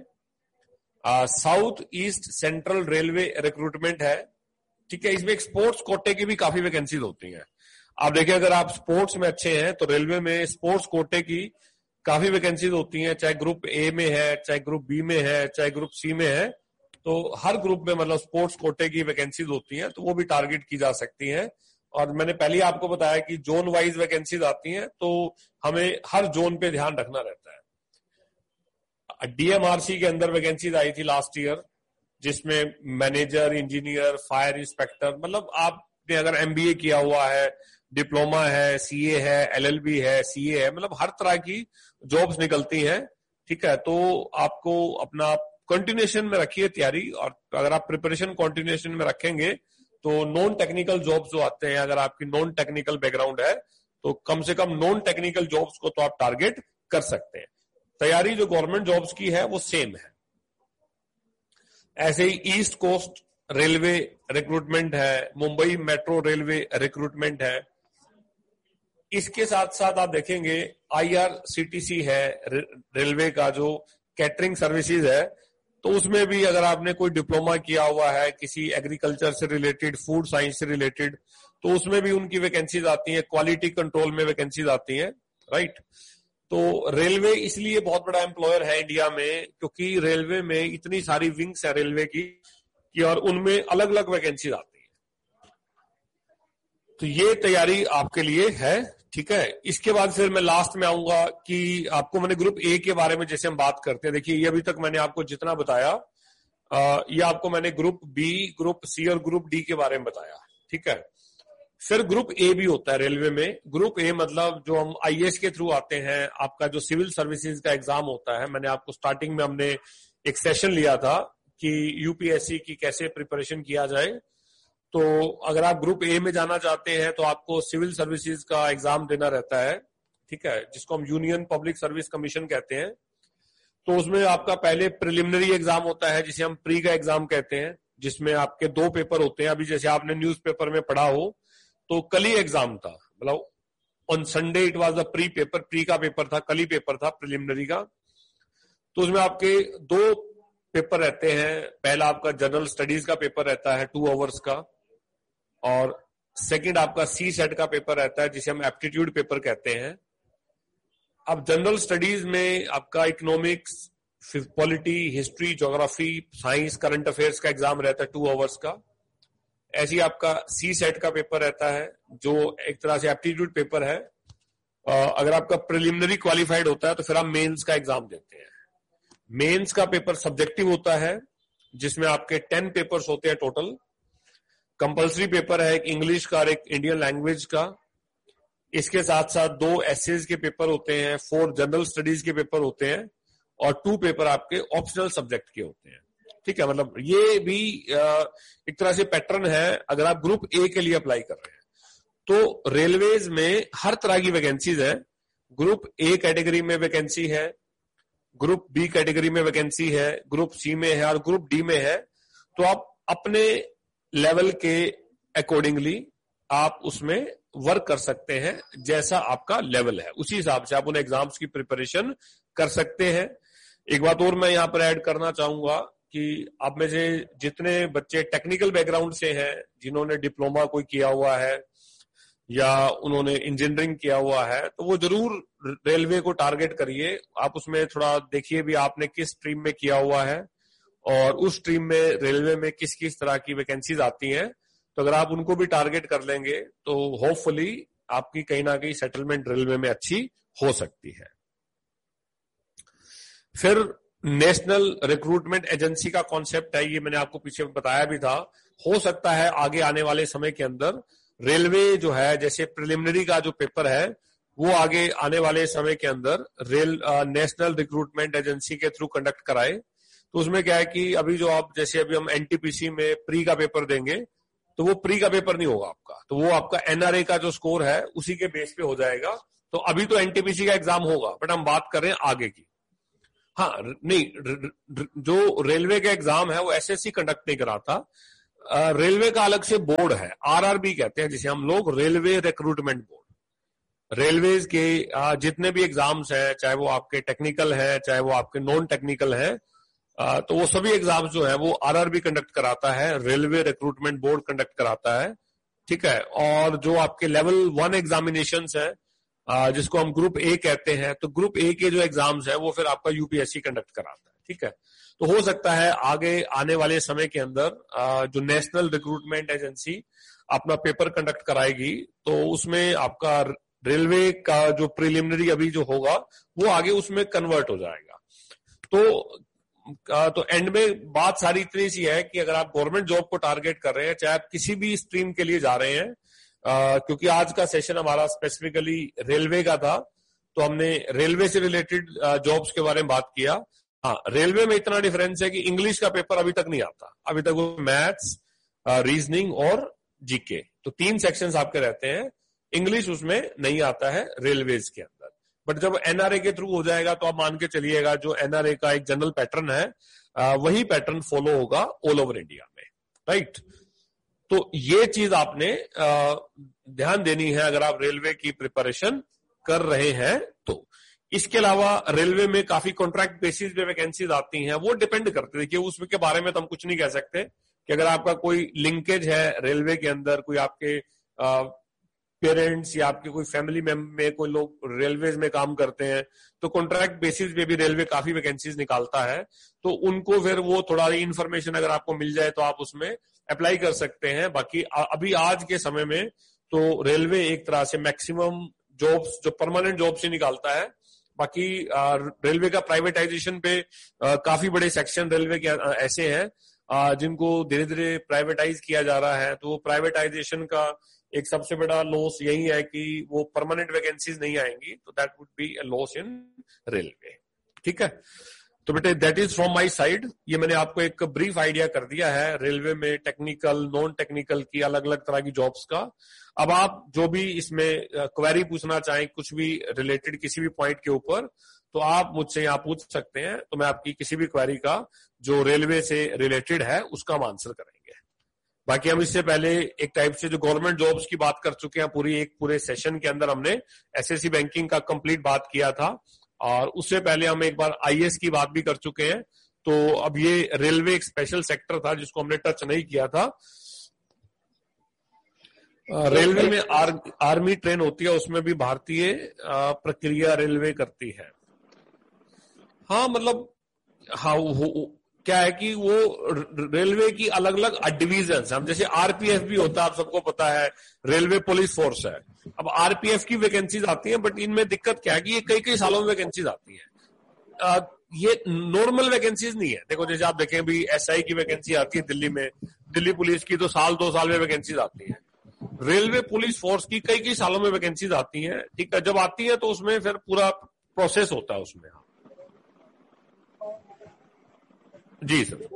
South east central railway recruitment है, ठीक है। इसमें स्पोर्ट्स कोटे की भी काफी वैकेंसीज होती हैं। आप देखिए, अगर आप स्पोर्ट्स में अच्छे हैं तो रेलवे में स्पोर्ट्स कोटे की काफी वैकेंसीज होती हैं, चाहे ग्रुप ए में है, चाहे ग्रुप बी में है, चाहे ग्रुप सी में है। तो हर ग्रुप में मतलब स्पोर्ट्स कोटे की वैकेंसीज होती हैं, तो वो भी टारगेट की जा सकती हैं। और मैंने पहले ही आपको बताया कि जोन वाइज वैकेंसीज आती हैं, तो हमें हर जोन पे ध्यान रखना रहता है। डीएमआरसी के अंदर वैकेंसीज आई थी लास्ट ईयर, जिसमें मैनेजर, इंजीनियर, फायर इंस्पेक्टर, मतलब आपने अगर एमबीए किया हुआ है, डिप्लोमा है, सीए है, एलएलबी है, सीए है, मतलब हर तरह की जॉब्स निकलती हैं, ठीक है। तो आपको अपना कंटिन्यूएशन में रखिए तैयारी, और अगर आप प्रिपरेशन कंटिन्यूएशन में रखेंगे तो नॉन टेक्निकल जॉब्स जो आते हैं, अगर आपकी नॉन टेक्निकल बैकग्राउंड है तो कम से कम नॉन टेक्निकल जॉब्स को तो आप टारगेट कर सकते हैं। तैयारी जो गवर्नमेंट जॉब्स की है वो सेम है। ऐसे ही ईस्ट कोस्ट रेलवे रिक्रूटमेंट है, मुंबई मेट्रो रेलवे रिक्रूटमेंट है। इसके साथ साथ आप देखेंगे आईआरसीटीसी है, रेलवे का जो कैटरिंग सर्विसेज है, तो उसमें भी अगर आपने कोई डिप्लोमा किया हुआ है किसी एग्रीकल्चर से रिलेटेड, फूड साइंस से रिलेटेड, तो उसमें भी उनकी वैकेंसीज आती हैं, क्वालिटी कंट्रोल में वैकेंसीज आती हैं, राइट। तो रेलवे इसलिए बहुत बड़ा एम्प्लॉयर है इंडिया में क्योंकि रेलवे में इतनी सारी विंग्स है रेलवे की कि और उनमें अलग अलग वैकेंसीज आती हैं। तो ये तैयारी आपके लिए है, ठीक है। इसके बाद फिर मैं लास्ट में आऊंगा कि आपको मैंने ग्रुप ए के बारे में जैसे हम बात करते हैं, देखिए ये अभी तक मैंने आपको जितना बताया आ, ये आपको मैंने ग्रुप बी, ग्रुप सी और ग्रुप डी के बारे में बताया, ठीक है। फिर ग्रुप ए भी होता है रेलवे में। ग्रुप ए मतलब जो हम आईएएस के थ्रू आते हैं, आपका जो सिविल सर्विसेज का एग्जाम होता है। मैंने आपको स्टार्टिंग में हमने एक सेशन लिया था कि यूपीएससी की कैसे प्रिपरेशन किया जाए। तो अगर आप ग्रुप ए में जाना चाहते हैं तो आपको सिविल सर्विसेज का एग्जाम देना रहता है, ठीक है, जिसको हम यूनियन पब्लिक सर्विस कमीशन कहते हैं। तो उसमें आपका पहले प्रिलिमिनरी एग्जाम होता है जिसे हम प्री का एग्जाम कहते हैं, जिसमें आपके दो पेपर होते हैं। अभी जैसे आपने न्यूज़पेपर में पढ़ा हो तो कल ही एग्जाम था, मतलब on Sunday it was the pre paper, pre का पेपर था, कल ही पेपर था प्रिलिमिनरी का। तो उसमें आपके दो पेपर रहते हैं। पहला आपका जनरल स्टडीज का पेपर रहता है टू आवर्स का, और सेकंड आपका सी सेट का पेपर रहता है जिसे हम एप्टीट्यूड पेपर कहते हैं। अब जनरल स्टडीज में आपका economics, polity, history, geography, science, current affairs का एग्जाम रहता है टू आवर्स का। ऐसे ही आपका सी सेट का पेपर रहता है जो एक तरह से एप्टीट्यूड पेपर है। अगर आपका प्रिलिमिनरी क्वालिफाइड होता है तो फिर आप मेंस का एग्जाम देते हैं। मेंस का पेपर सब्जेक्टिव होता है जिसमें आपके टेन पेपर्स होते हैं टोटल। कंपल्सरी पेपर है एक इंग्लिश का और एक इंडियन लैंग्वेज का। इसके साथ साथ दो एसेज के पेपर होते हैं, फोर जनरल स्टडीज के पेपर होते हैं और टू पेपर आपके ऑप्शनल सब्जेक्ट के होते हैं, ठीक है। मतलब ये भी एक तरह से पैटर्न है अगर आप ग्रुप ए के लिए अप्लाई कर रहे हैं। तो रेलवेज में हर तरह की वैकेंसीज है। ग्रुप ए कैटेगरी में वैकेंसी है, ग्रुप बी कैटेगरी में वैकेंसी है, ग्रुप सी में है और ग्रुप डी में है। तो आप अपने लेवल के अकॉर्डिंगली आप उसमें वर्क कर सकते हैं, जैसा आपका लेवल है उसी हिसाब से आप उन एग्जाम्स की प्रिपरेशन कर सकते हैं। एक बात और मैं यहाँ पर ऐड करना चाहूंगा कि आप में से जितने बच्चे टेक्निकल बैकग्राउंड से हैं, जिन्होंने डिप्लोमा कोई किया हुआ है या उन्होंने इंजीनियरिंग किया हुआ है, तो वो जरूर रेलवे को टारगेट करिए। आप उसमें थोड़ा देखिए भी आपने किस स्ट्रीम में किया हुआ है और उस स्ट्रीम में रेलवे में किस किस तरह की वैकेंसीज आती हैं। तो अगर आप उनको भी टारगेट कर लेंगे तो होपफुली आपकी कहीं ना कहीं सेटलमेंट रेलवे में अच्छी हो सकती है। फिर नेशनल रिक्रूटमेंट एजेंसी का कॉन्सेप्ट है, ये मैंने आपको पीछे बताया भी था। हो सकता है आगे आने वाले समय के अंदर रेलवे जो है, जैसे प्रिलिमिनरी का जो पेपर है वो आगे आने वाले समय के अंदर रेल नेशनल रिक्रूटमेंट एजेंसी के थ्रू कंडक्ट कराए। तो उसमें क्या है कि अभी जो आप जैसे अभी हम एनटीपीसी में प्री का पेपर देंगे तो वो प्री का पेपर नहीं होगा आपका, तो वो आपका एनआरए का जो स्कोर है उसी के बेस पे हो जाएगा। तो अभी तो एनटीपीसी का एग्जाम होगा, बट हम बात कर रहे हैं आगे की। हाँ नहीं, जो रेलवे का एग्जाम है वो एसएससी कंडक्ट नहीं कराता, रेलवे का अलग से बोर्ड है, आरआरबी कहते हैं जिसे हम लोग, रेलवे रिक्रूटमेंट बोर्ड। रेलवेज के जितने भी एग्जाम्स हैं, चाहे वो आपके टेक्निकल है चाहे वो आपके नॉन टेक्निकल है, तो वो सभी एग्जाम्स जो है वो आरआरबी कंडक्ट कराता है, रेलवे रिक्रूटमेंट बोर्ड कंडक्ट कराता है, ठीक है। और जो आपके लेवल वन एग्जामिनेशंस है जिसको हम ग्रुप ए कहते हैं, तो ग्रुप ए के जो एग्जाम्स है वो फिर आपका यूपीएससी कंडक्ट कराता है, ठीक है। तो हो सकता है आगे आने वाले समय के अंदर जो नेशनल रिक्रूटमेंट एजेंसी अपना पेपर कंडक्ट कराएगी तो उसमें आपका रेलवे का जो प्रिलिमिनरी अभी जो होगा वो आगे उसमें कन्वर्ट हो जाएगा। तो तो एंड में बात सारी इतनी सी है कि अगर आप गवर्नमेंट जॉब को टारगेट कर रहे हैं, चाहे आप किसी भी स्ट्रीम के लिए जा रहे हैं, आ, क्योंकि आज का सेशन हमारा स्पेसिफिकली रेलवे का था, तो हमने रेलवे से रिलेटेड जॉब्स के बारे में बात किया। हाँ, रेलवे में इतना डिफरेंस है कि इंग्लिश का पेपर अभी तक नहीं आता, अभी तक वो मैथ्स, रीजनिंग और जीके, तो तीन सेक्शंस आपके रहते हैं। इंग्लिश उसमें नहीं आता है रेलवेज के अंदर। बट जब एनआरए के थ्रू हो जाएगा तो आप मान के चलिएगा जो एनआरए का एक जनरल पैटर्न है आ, वही पैटर्न फॉलो होगा ऑल ओवर इंडिया में, राइट। तो ये चीज आपने आ, ध्यान देनी है अगर आप रेलवे की प्रिपरेशन कर रहे हैं। तो इसके अलावा रेलवे में काफी कॉन्ट्रैक्ट बेसिस पे वैकेंसीज आती हैं, वो डिपेंड करते हैं। देखिए उसके बारे में तो हम कुछ नहीं कह सकते कि अगर आपका कोई लिंकेज है रेलवे के अंदर, कोई आपके पेरेंट्स या आपके कोई फैमिली में कोई लोग रेलवे में काम करते हैं, तो कॉन्ट्रैक्ट बेसिस पे भी रेलवे काफी वैकेंसीज निकालता है, तो उनको फिर वो थोड़ा इन्फॉर्मेशन अगर आपको मिल जाए तो आप उसमें अप्लाई कर सकते हैं। बाकी अभी आज के समय में तो रेलवे एक तरह से मैक्सिमम जॉब्स जो परमानेंट जॉब्स ही निकालता है। बाकी रेलवे का प्राइवेटाइजेशन पे आ, काफी बड़े सेक्शन रेलवे के आ, ऐसे हैं जिनको धीरे धीरे प्राइवेटाइज किया जा रहा है। तो प्राइवेटाइजेशन का एक सबसे बड़ा लॉस यही है कि वो परमानेंट वैकेंसीज नहीं आएंगी, तो that would be a loss in railway. ठीक है, तो बेटे that is from my side. ये मैंने आपको एक ब्रीफ आइडिया कर दिया है रेलवे में टेक्निकल नॉन टेक्निकल की अलग अलग तरह की जॉब्स का। अब आप जो भी इसमें क्वेरी पूछना चाहें, कुछ भी रिलेटेड किसी भी पॉइंट के ऊपर, तो आप मुझसे यहाँ पूछ सकते हैं, तो मैं आपकी किसी भी क्वेरी का जो रेलवे से रिलेटेड है उसका हम आंसर करेंगे। बाकी हम इससे पहले एक टाइप से जो गवर्नमेंट जॉब्स की बात कर चुके हैं, पूरी एक पूरे सेशन के अंदर हमने एसएससी बैंकिंग का कंप्लीट बात किया था, और उससे पहले हम एक बार आईएएस की बात भी कर चुके हैं। तो अब ये रेलवे एक स्पेशल सेक्टर था जिसको हमने टच नहीं किया था। रेलवे में आर, आर्मी ट्रेन होती है, उसमें भी भारतीय प्रक्रिया रेलवे करती है। हाँ मतलब हाँ वो, क्या है कि वो रेलवे की अलग अलग डिवीजन, हम जैसे आरपीएफ भी होता है, आप सबको पता है, रेलवे पुलिस फोर्स है। अब आरपीएफ की वैकेंसीज आती हैं, बट इनमें दिक्कत क्या है कि ये कई कई सालों में वैकेंसीज आती हैं। ये नॉर्मल वैकेंसीज नहीं है। देखो जैसे आप देखें भी एसआई की वैकेंसी आती है दिल्ली में, दिल्ली पुलिस की तो साल दो साल में वैकेंसीज आती है। रेलवे पुलिस फोर्स की कई कई सालों में वैकेंसीज आती हैं। ठीक है, जब आती है तो उसमें फिर पूरा प्रोसेस होता है उसमें। जी सर।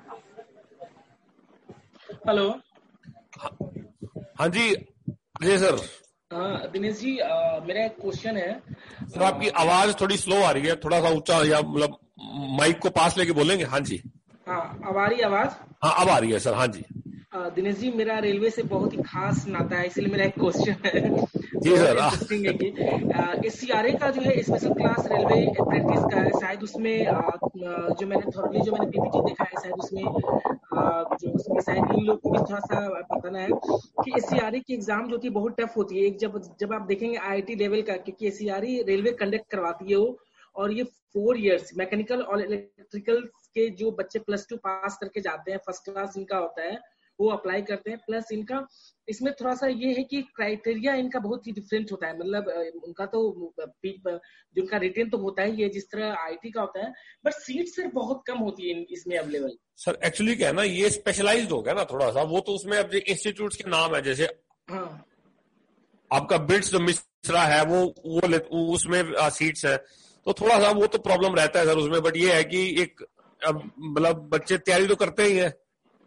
हेलो। हाँ जी जी सर। हाँ दिनेश जी, आ, मेरा एक क्वेश्चन है सर। आपकी आवाज थोड़ी स्लो आ रही है, थोड़ा सा ऊंचा या मतलब माइक को पास लेके बोलेंगे। हाँ जी। हाँ अब आ रही आवाज? हाँ अब आ रही है सर। हाँ जी। दिनेश जी, मेरा रेलवे से बहुत ही खास नाता है, इसलिए मेरा एक क्वेश्चन है। जी सर। इंटरेस्टिंग है कि एस सी आर ए का जो है स्पेशल क्लास रेलवे अप्रेंटिस का है, शायद उसमें आ, जो मैंने थोड़ी जो मैंने पीपीटी देखा है, शायद उसमें आ, जो उसमें शायद इन लोग को भी थोड़ा सा बताना है कि एस सी आर ए की एग्जाम जो थी बहुत टफ होती है। एक जब जब आप देखेंगे आई आई टी लेवल का, क्योंकि S C R A railway conduct करवाती है वो, और ये फोर इयर्स मैकेनिकल और इलेक्ट्रिकल के जो बच्चे प्लस टू पास करके जाते हैं, फर्स्ट क्लास इनका होता है, वो अप्लाई करते हैं। प्लस इनका इसमें थोड़ा सा ये है कि क्राइटेरिया इनका बहुत ही डिफरेंट होता है। मतलब उनका तो जो उनका रिटेन तो होता ही है जिस तरह आईटी का होता है, बट सीट सिर्फ बहुत कम होती है इसमें अवेलेबल। सर एक्चुअली क्या है ना, ये स्पेशलाइज्ड हो गया ना थोड़ा सा, वो तो उसमें अब इंस्टीट्यूट के नाम है, जैसे हाँ आपका बिट्स जो मिश्रा है वो वो उसमें सीट्स है, तो थोड़ा सा वो तो प्रॉब्लम रहता है सर उसमें। बट ये है कि एक मतलब बच्चे तैयारी तो करते ही है।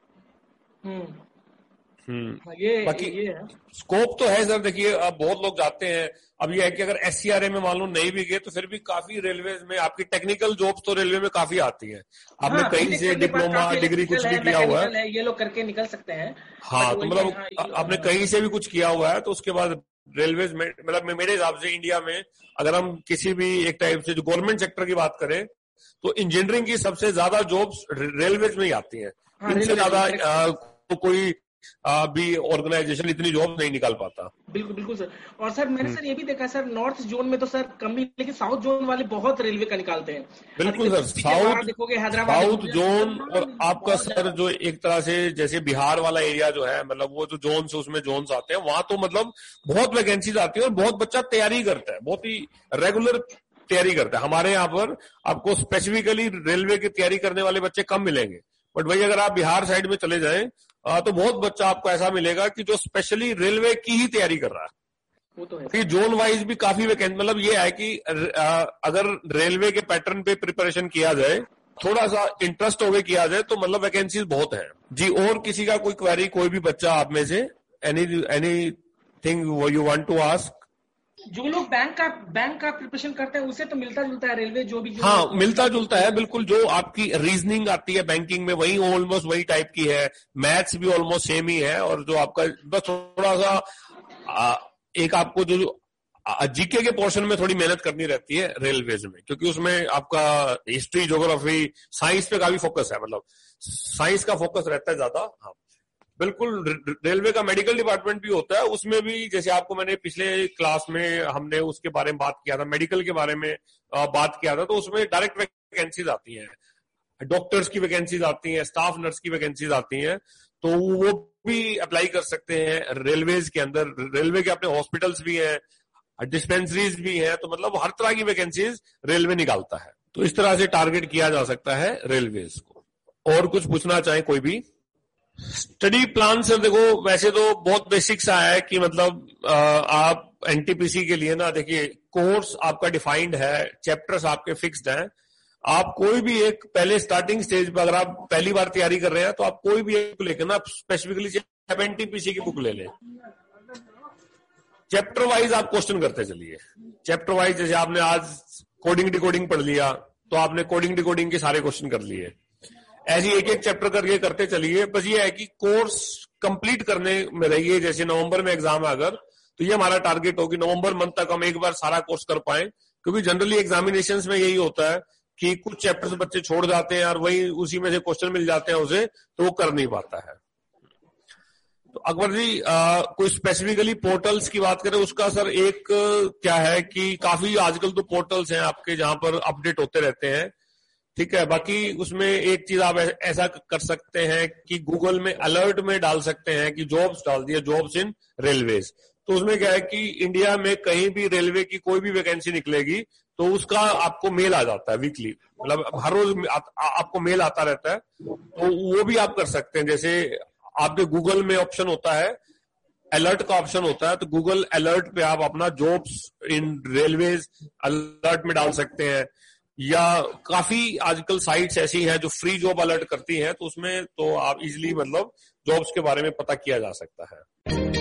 हम्म ये बाकी ये है स्कोप तो है सर। देखिए अब बहुत लोग जाते हैं। अब ये है कि अगर एससीआरए में मान लो नहीं भी गए तो फिर भी काफी रेलवे में आपकी टेक्निकल जॉब्स तो रेलवे में काफी आती है। आपने हाँ, कहीं से डिप्लोमा डिग्री कुछ भी किया हुआ है, ये लोग करके निकल सकते हैं। हाँ तो मतलब हाँ, आपने कहीं से भी कुछ किया हुआ है तो उसके बाद रेलवे में, मतलब मेरे हिसाब से इंडिया में अगर हम किसी भी एक टाइप से जो गवर्नमेंट सेक्टर की बात करें तो इंजीनियरिंग की सबसे ज्यादा जॉब्स रेलवे में ही आती है। इनसे ज्यादा तो कोई भी ऑर्गेनाइजेशन इतनी जॉब नहीं निकाल पाता। बिल्कुल बिल्कुल सर। और सर मैंने सर ये भी देखा सर, नॉर्थ जोन में तो सर कम ही, लेकिन साउथ जोन वाले बहुत रेलवे का निकालते हैं। बिल्कुल सर। साउथ देखोगे हैदराबाद साउथ जोन और आपका सर जो एक तरह से जैसे बिहार वाला एरिया जो है, मतलब वो जो जोन से उसमें जोन्स आते हैं, वहां तो मतलब बहुत वैकेंसीज आती है और बहुत बच्चा तैयारी करता है, बहुत ही रेगुलर तैयारी करता है। हमारे यहाँ पर आपको स्पेसिफिकली रेलवे की तैयारी करने वाले बच्चे कम मिलेंगे, बट वही अगर आप बिहार साइड में चले जाएं तो बहुत बच्चा आपको ऐसा मिलेगा कि जो स्पेशली रेलवे की ही तैयारी कर रहा है। वो तो है। कि जोन वाइज भी काफी वैकेंसी, मतलब ये है कि अगर रेलवे के पैटर्न पे प्रिपरेशन किया जाए, थोड़ा सा इंटरेस्ट होके किया जाए, तो मतलब वैकेंसीज बहुत है जी। और किसी का कोई क्वेरी, कोई भी बच्चा आप में से any any thing you want to ask? जो लोग बैंक का बैंक का प्रिपरेशन करते हैं उसे तो मिलता जुलता है रेलवे, जो भी जो हाँ मिलता जुलता है बिल्कुल। जो आपकी रीजनिंग आती है बैंकिंग में वही ऑलमोस्ट वही टाइप की है, मैथ्स भी ऑलमोस्ट सेम ही है। और जो आपका बस थोड़ा सा आ, एक आपको जो जीके के पोर्शन में थोड़ी मेहनत करनी रहती है रेलवेज में, क्योंकि उसमें आपका हिस्ट्री, ज्योग्राफी, साइंस पे काफी फोकस है, मतलब साइंस का फोकस रहता है ज्यादा। हाँ बिल्कुल। रेलवे का मेडिकल डिपार्टमेंट भी होता है, उसमें भी जैसे आपको मैंने पिछले क्लास में हमने उसके बारे में बात किया था, मेडिकल के बारे में बात किया था, तो उसमें डायरेक्ट वैकेंसीज आती हैं, डॉक्टर्स की वैकेंसीज आती हैं, स्टाफ नर्स की वैकेंसीज आती हैं, तो वो भी अप्लाई कर सकते हैं रेलवेज के अंदर। रेलवे के अपने हॉस्पिटल्स भी हैं, डिस्पेंसरीज भी हैं, तो मतलब हर तरह की वैकेंसीज रेलवे निकालता है। तो इस तरह से टारगेट किया जा सकता है रेलवेज को। और कुछ पूछना चाहे कोई भी? स्टडी प्लान सर देखो, वैसे तो बहुत बेसिक सा है कि मतलब आप एनटीपीसी के लिए ना, देखिए कोर्स आपका डिफाइंड है, चैप्टर्स आपके फिक्स्ड हैं। आप कोई भी एक पहले स्टार्टिंग स्टेज पर अगर आप पहली बार तैयारी कर रहे हैं तो आप कोई भी एक लेकर ना, स्पेसिफिकली एनटीपीसी की बुक ले लें। चैप्टर वाइज आप क्वेश्चन करते चलिए, चैप्टर वाइज। जैसे आपने आज कोडिंग डिकोडिंग पढ़ लिया तो आपने कोडिंग डिकोडिंग के सारे क्वेश्चन कर लिए, ऐसे एक एक चैप्टर करके करते चलिए। बस ये है कि कोर्स कंप्लीट करने में रहिए। जैसे नवंबर में एग्जाम है अगर, तो ये हमारा टारगेट होगी नवंबर मंथ तक हम एक बार सारा कोर्स कर पाए, क्योंकि जनरली एग्जामिनेशंस में यही होता है कि कुछ चैप्टर्स बच्चे छोड़ जाते हैं और वही उसी में से क्वेश्चन मिल जाते हैं उसे, तो वो कर नहीं पाता है। तो अकबर जी आ, कोई स्पेसिफिकली पोर्टल्स की बात करें, उसका सर एक क्या है कि काफी आजकल तो पोर्टल्स हैं आपके जहां पर अपडेट होते रहते हैं, ठीक है। बाकी उसमें एक चीज आप ऐसा कर सकते हैं कि गूगल में अलर्ट में डाल सकते हैं कि जॉब्स डाल दिए, जॉब्स इन रेलवेज। तो उसमें क्या है कि इंडिया में कहीं भी रेलवे की कोई भी वैकेंसी निकलेगी तो उसका आपको मेल आ जाता है वीकली, मतलब हर रोज आ, आ, आपको मेल आता रहता है, तो वो भी आप कर सकते हैं। जैसे आपके गूगल में ऑप्शन होता है, अलर्ट का ऑप्शन होता है, तो गूगल अलर्ट पे आप अपना जॉब्स इन रेलवेज अलर्ट में डाल सकते हैं। या काफी आजकल साइट्स ऐसी हैं जो फ्री जॉब अलर्ट करती हैं, तो उसमें तो आप इजीली मतलब जॉब्स के बारे में पता किया जा सकता है।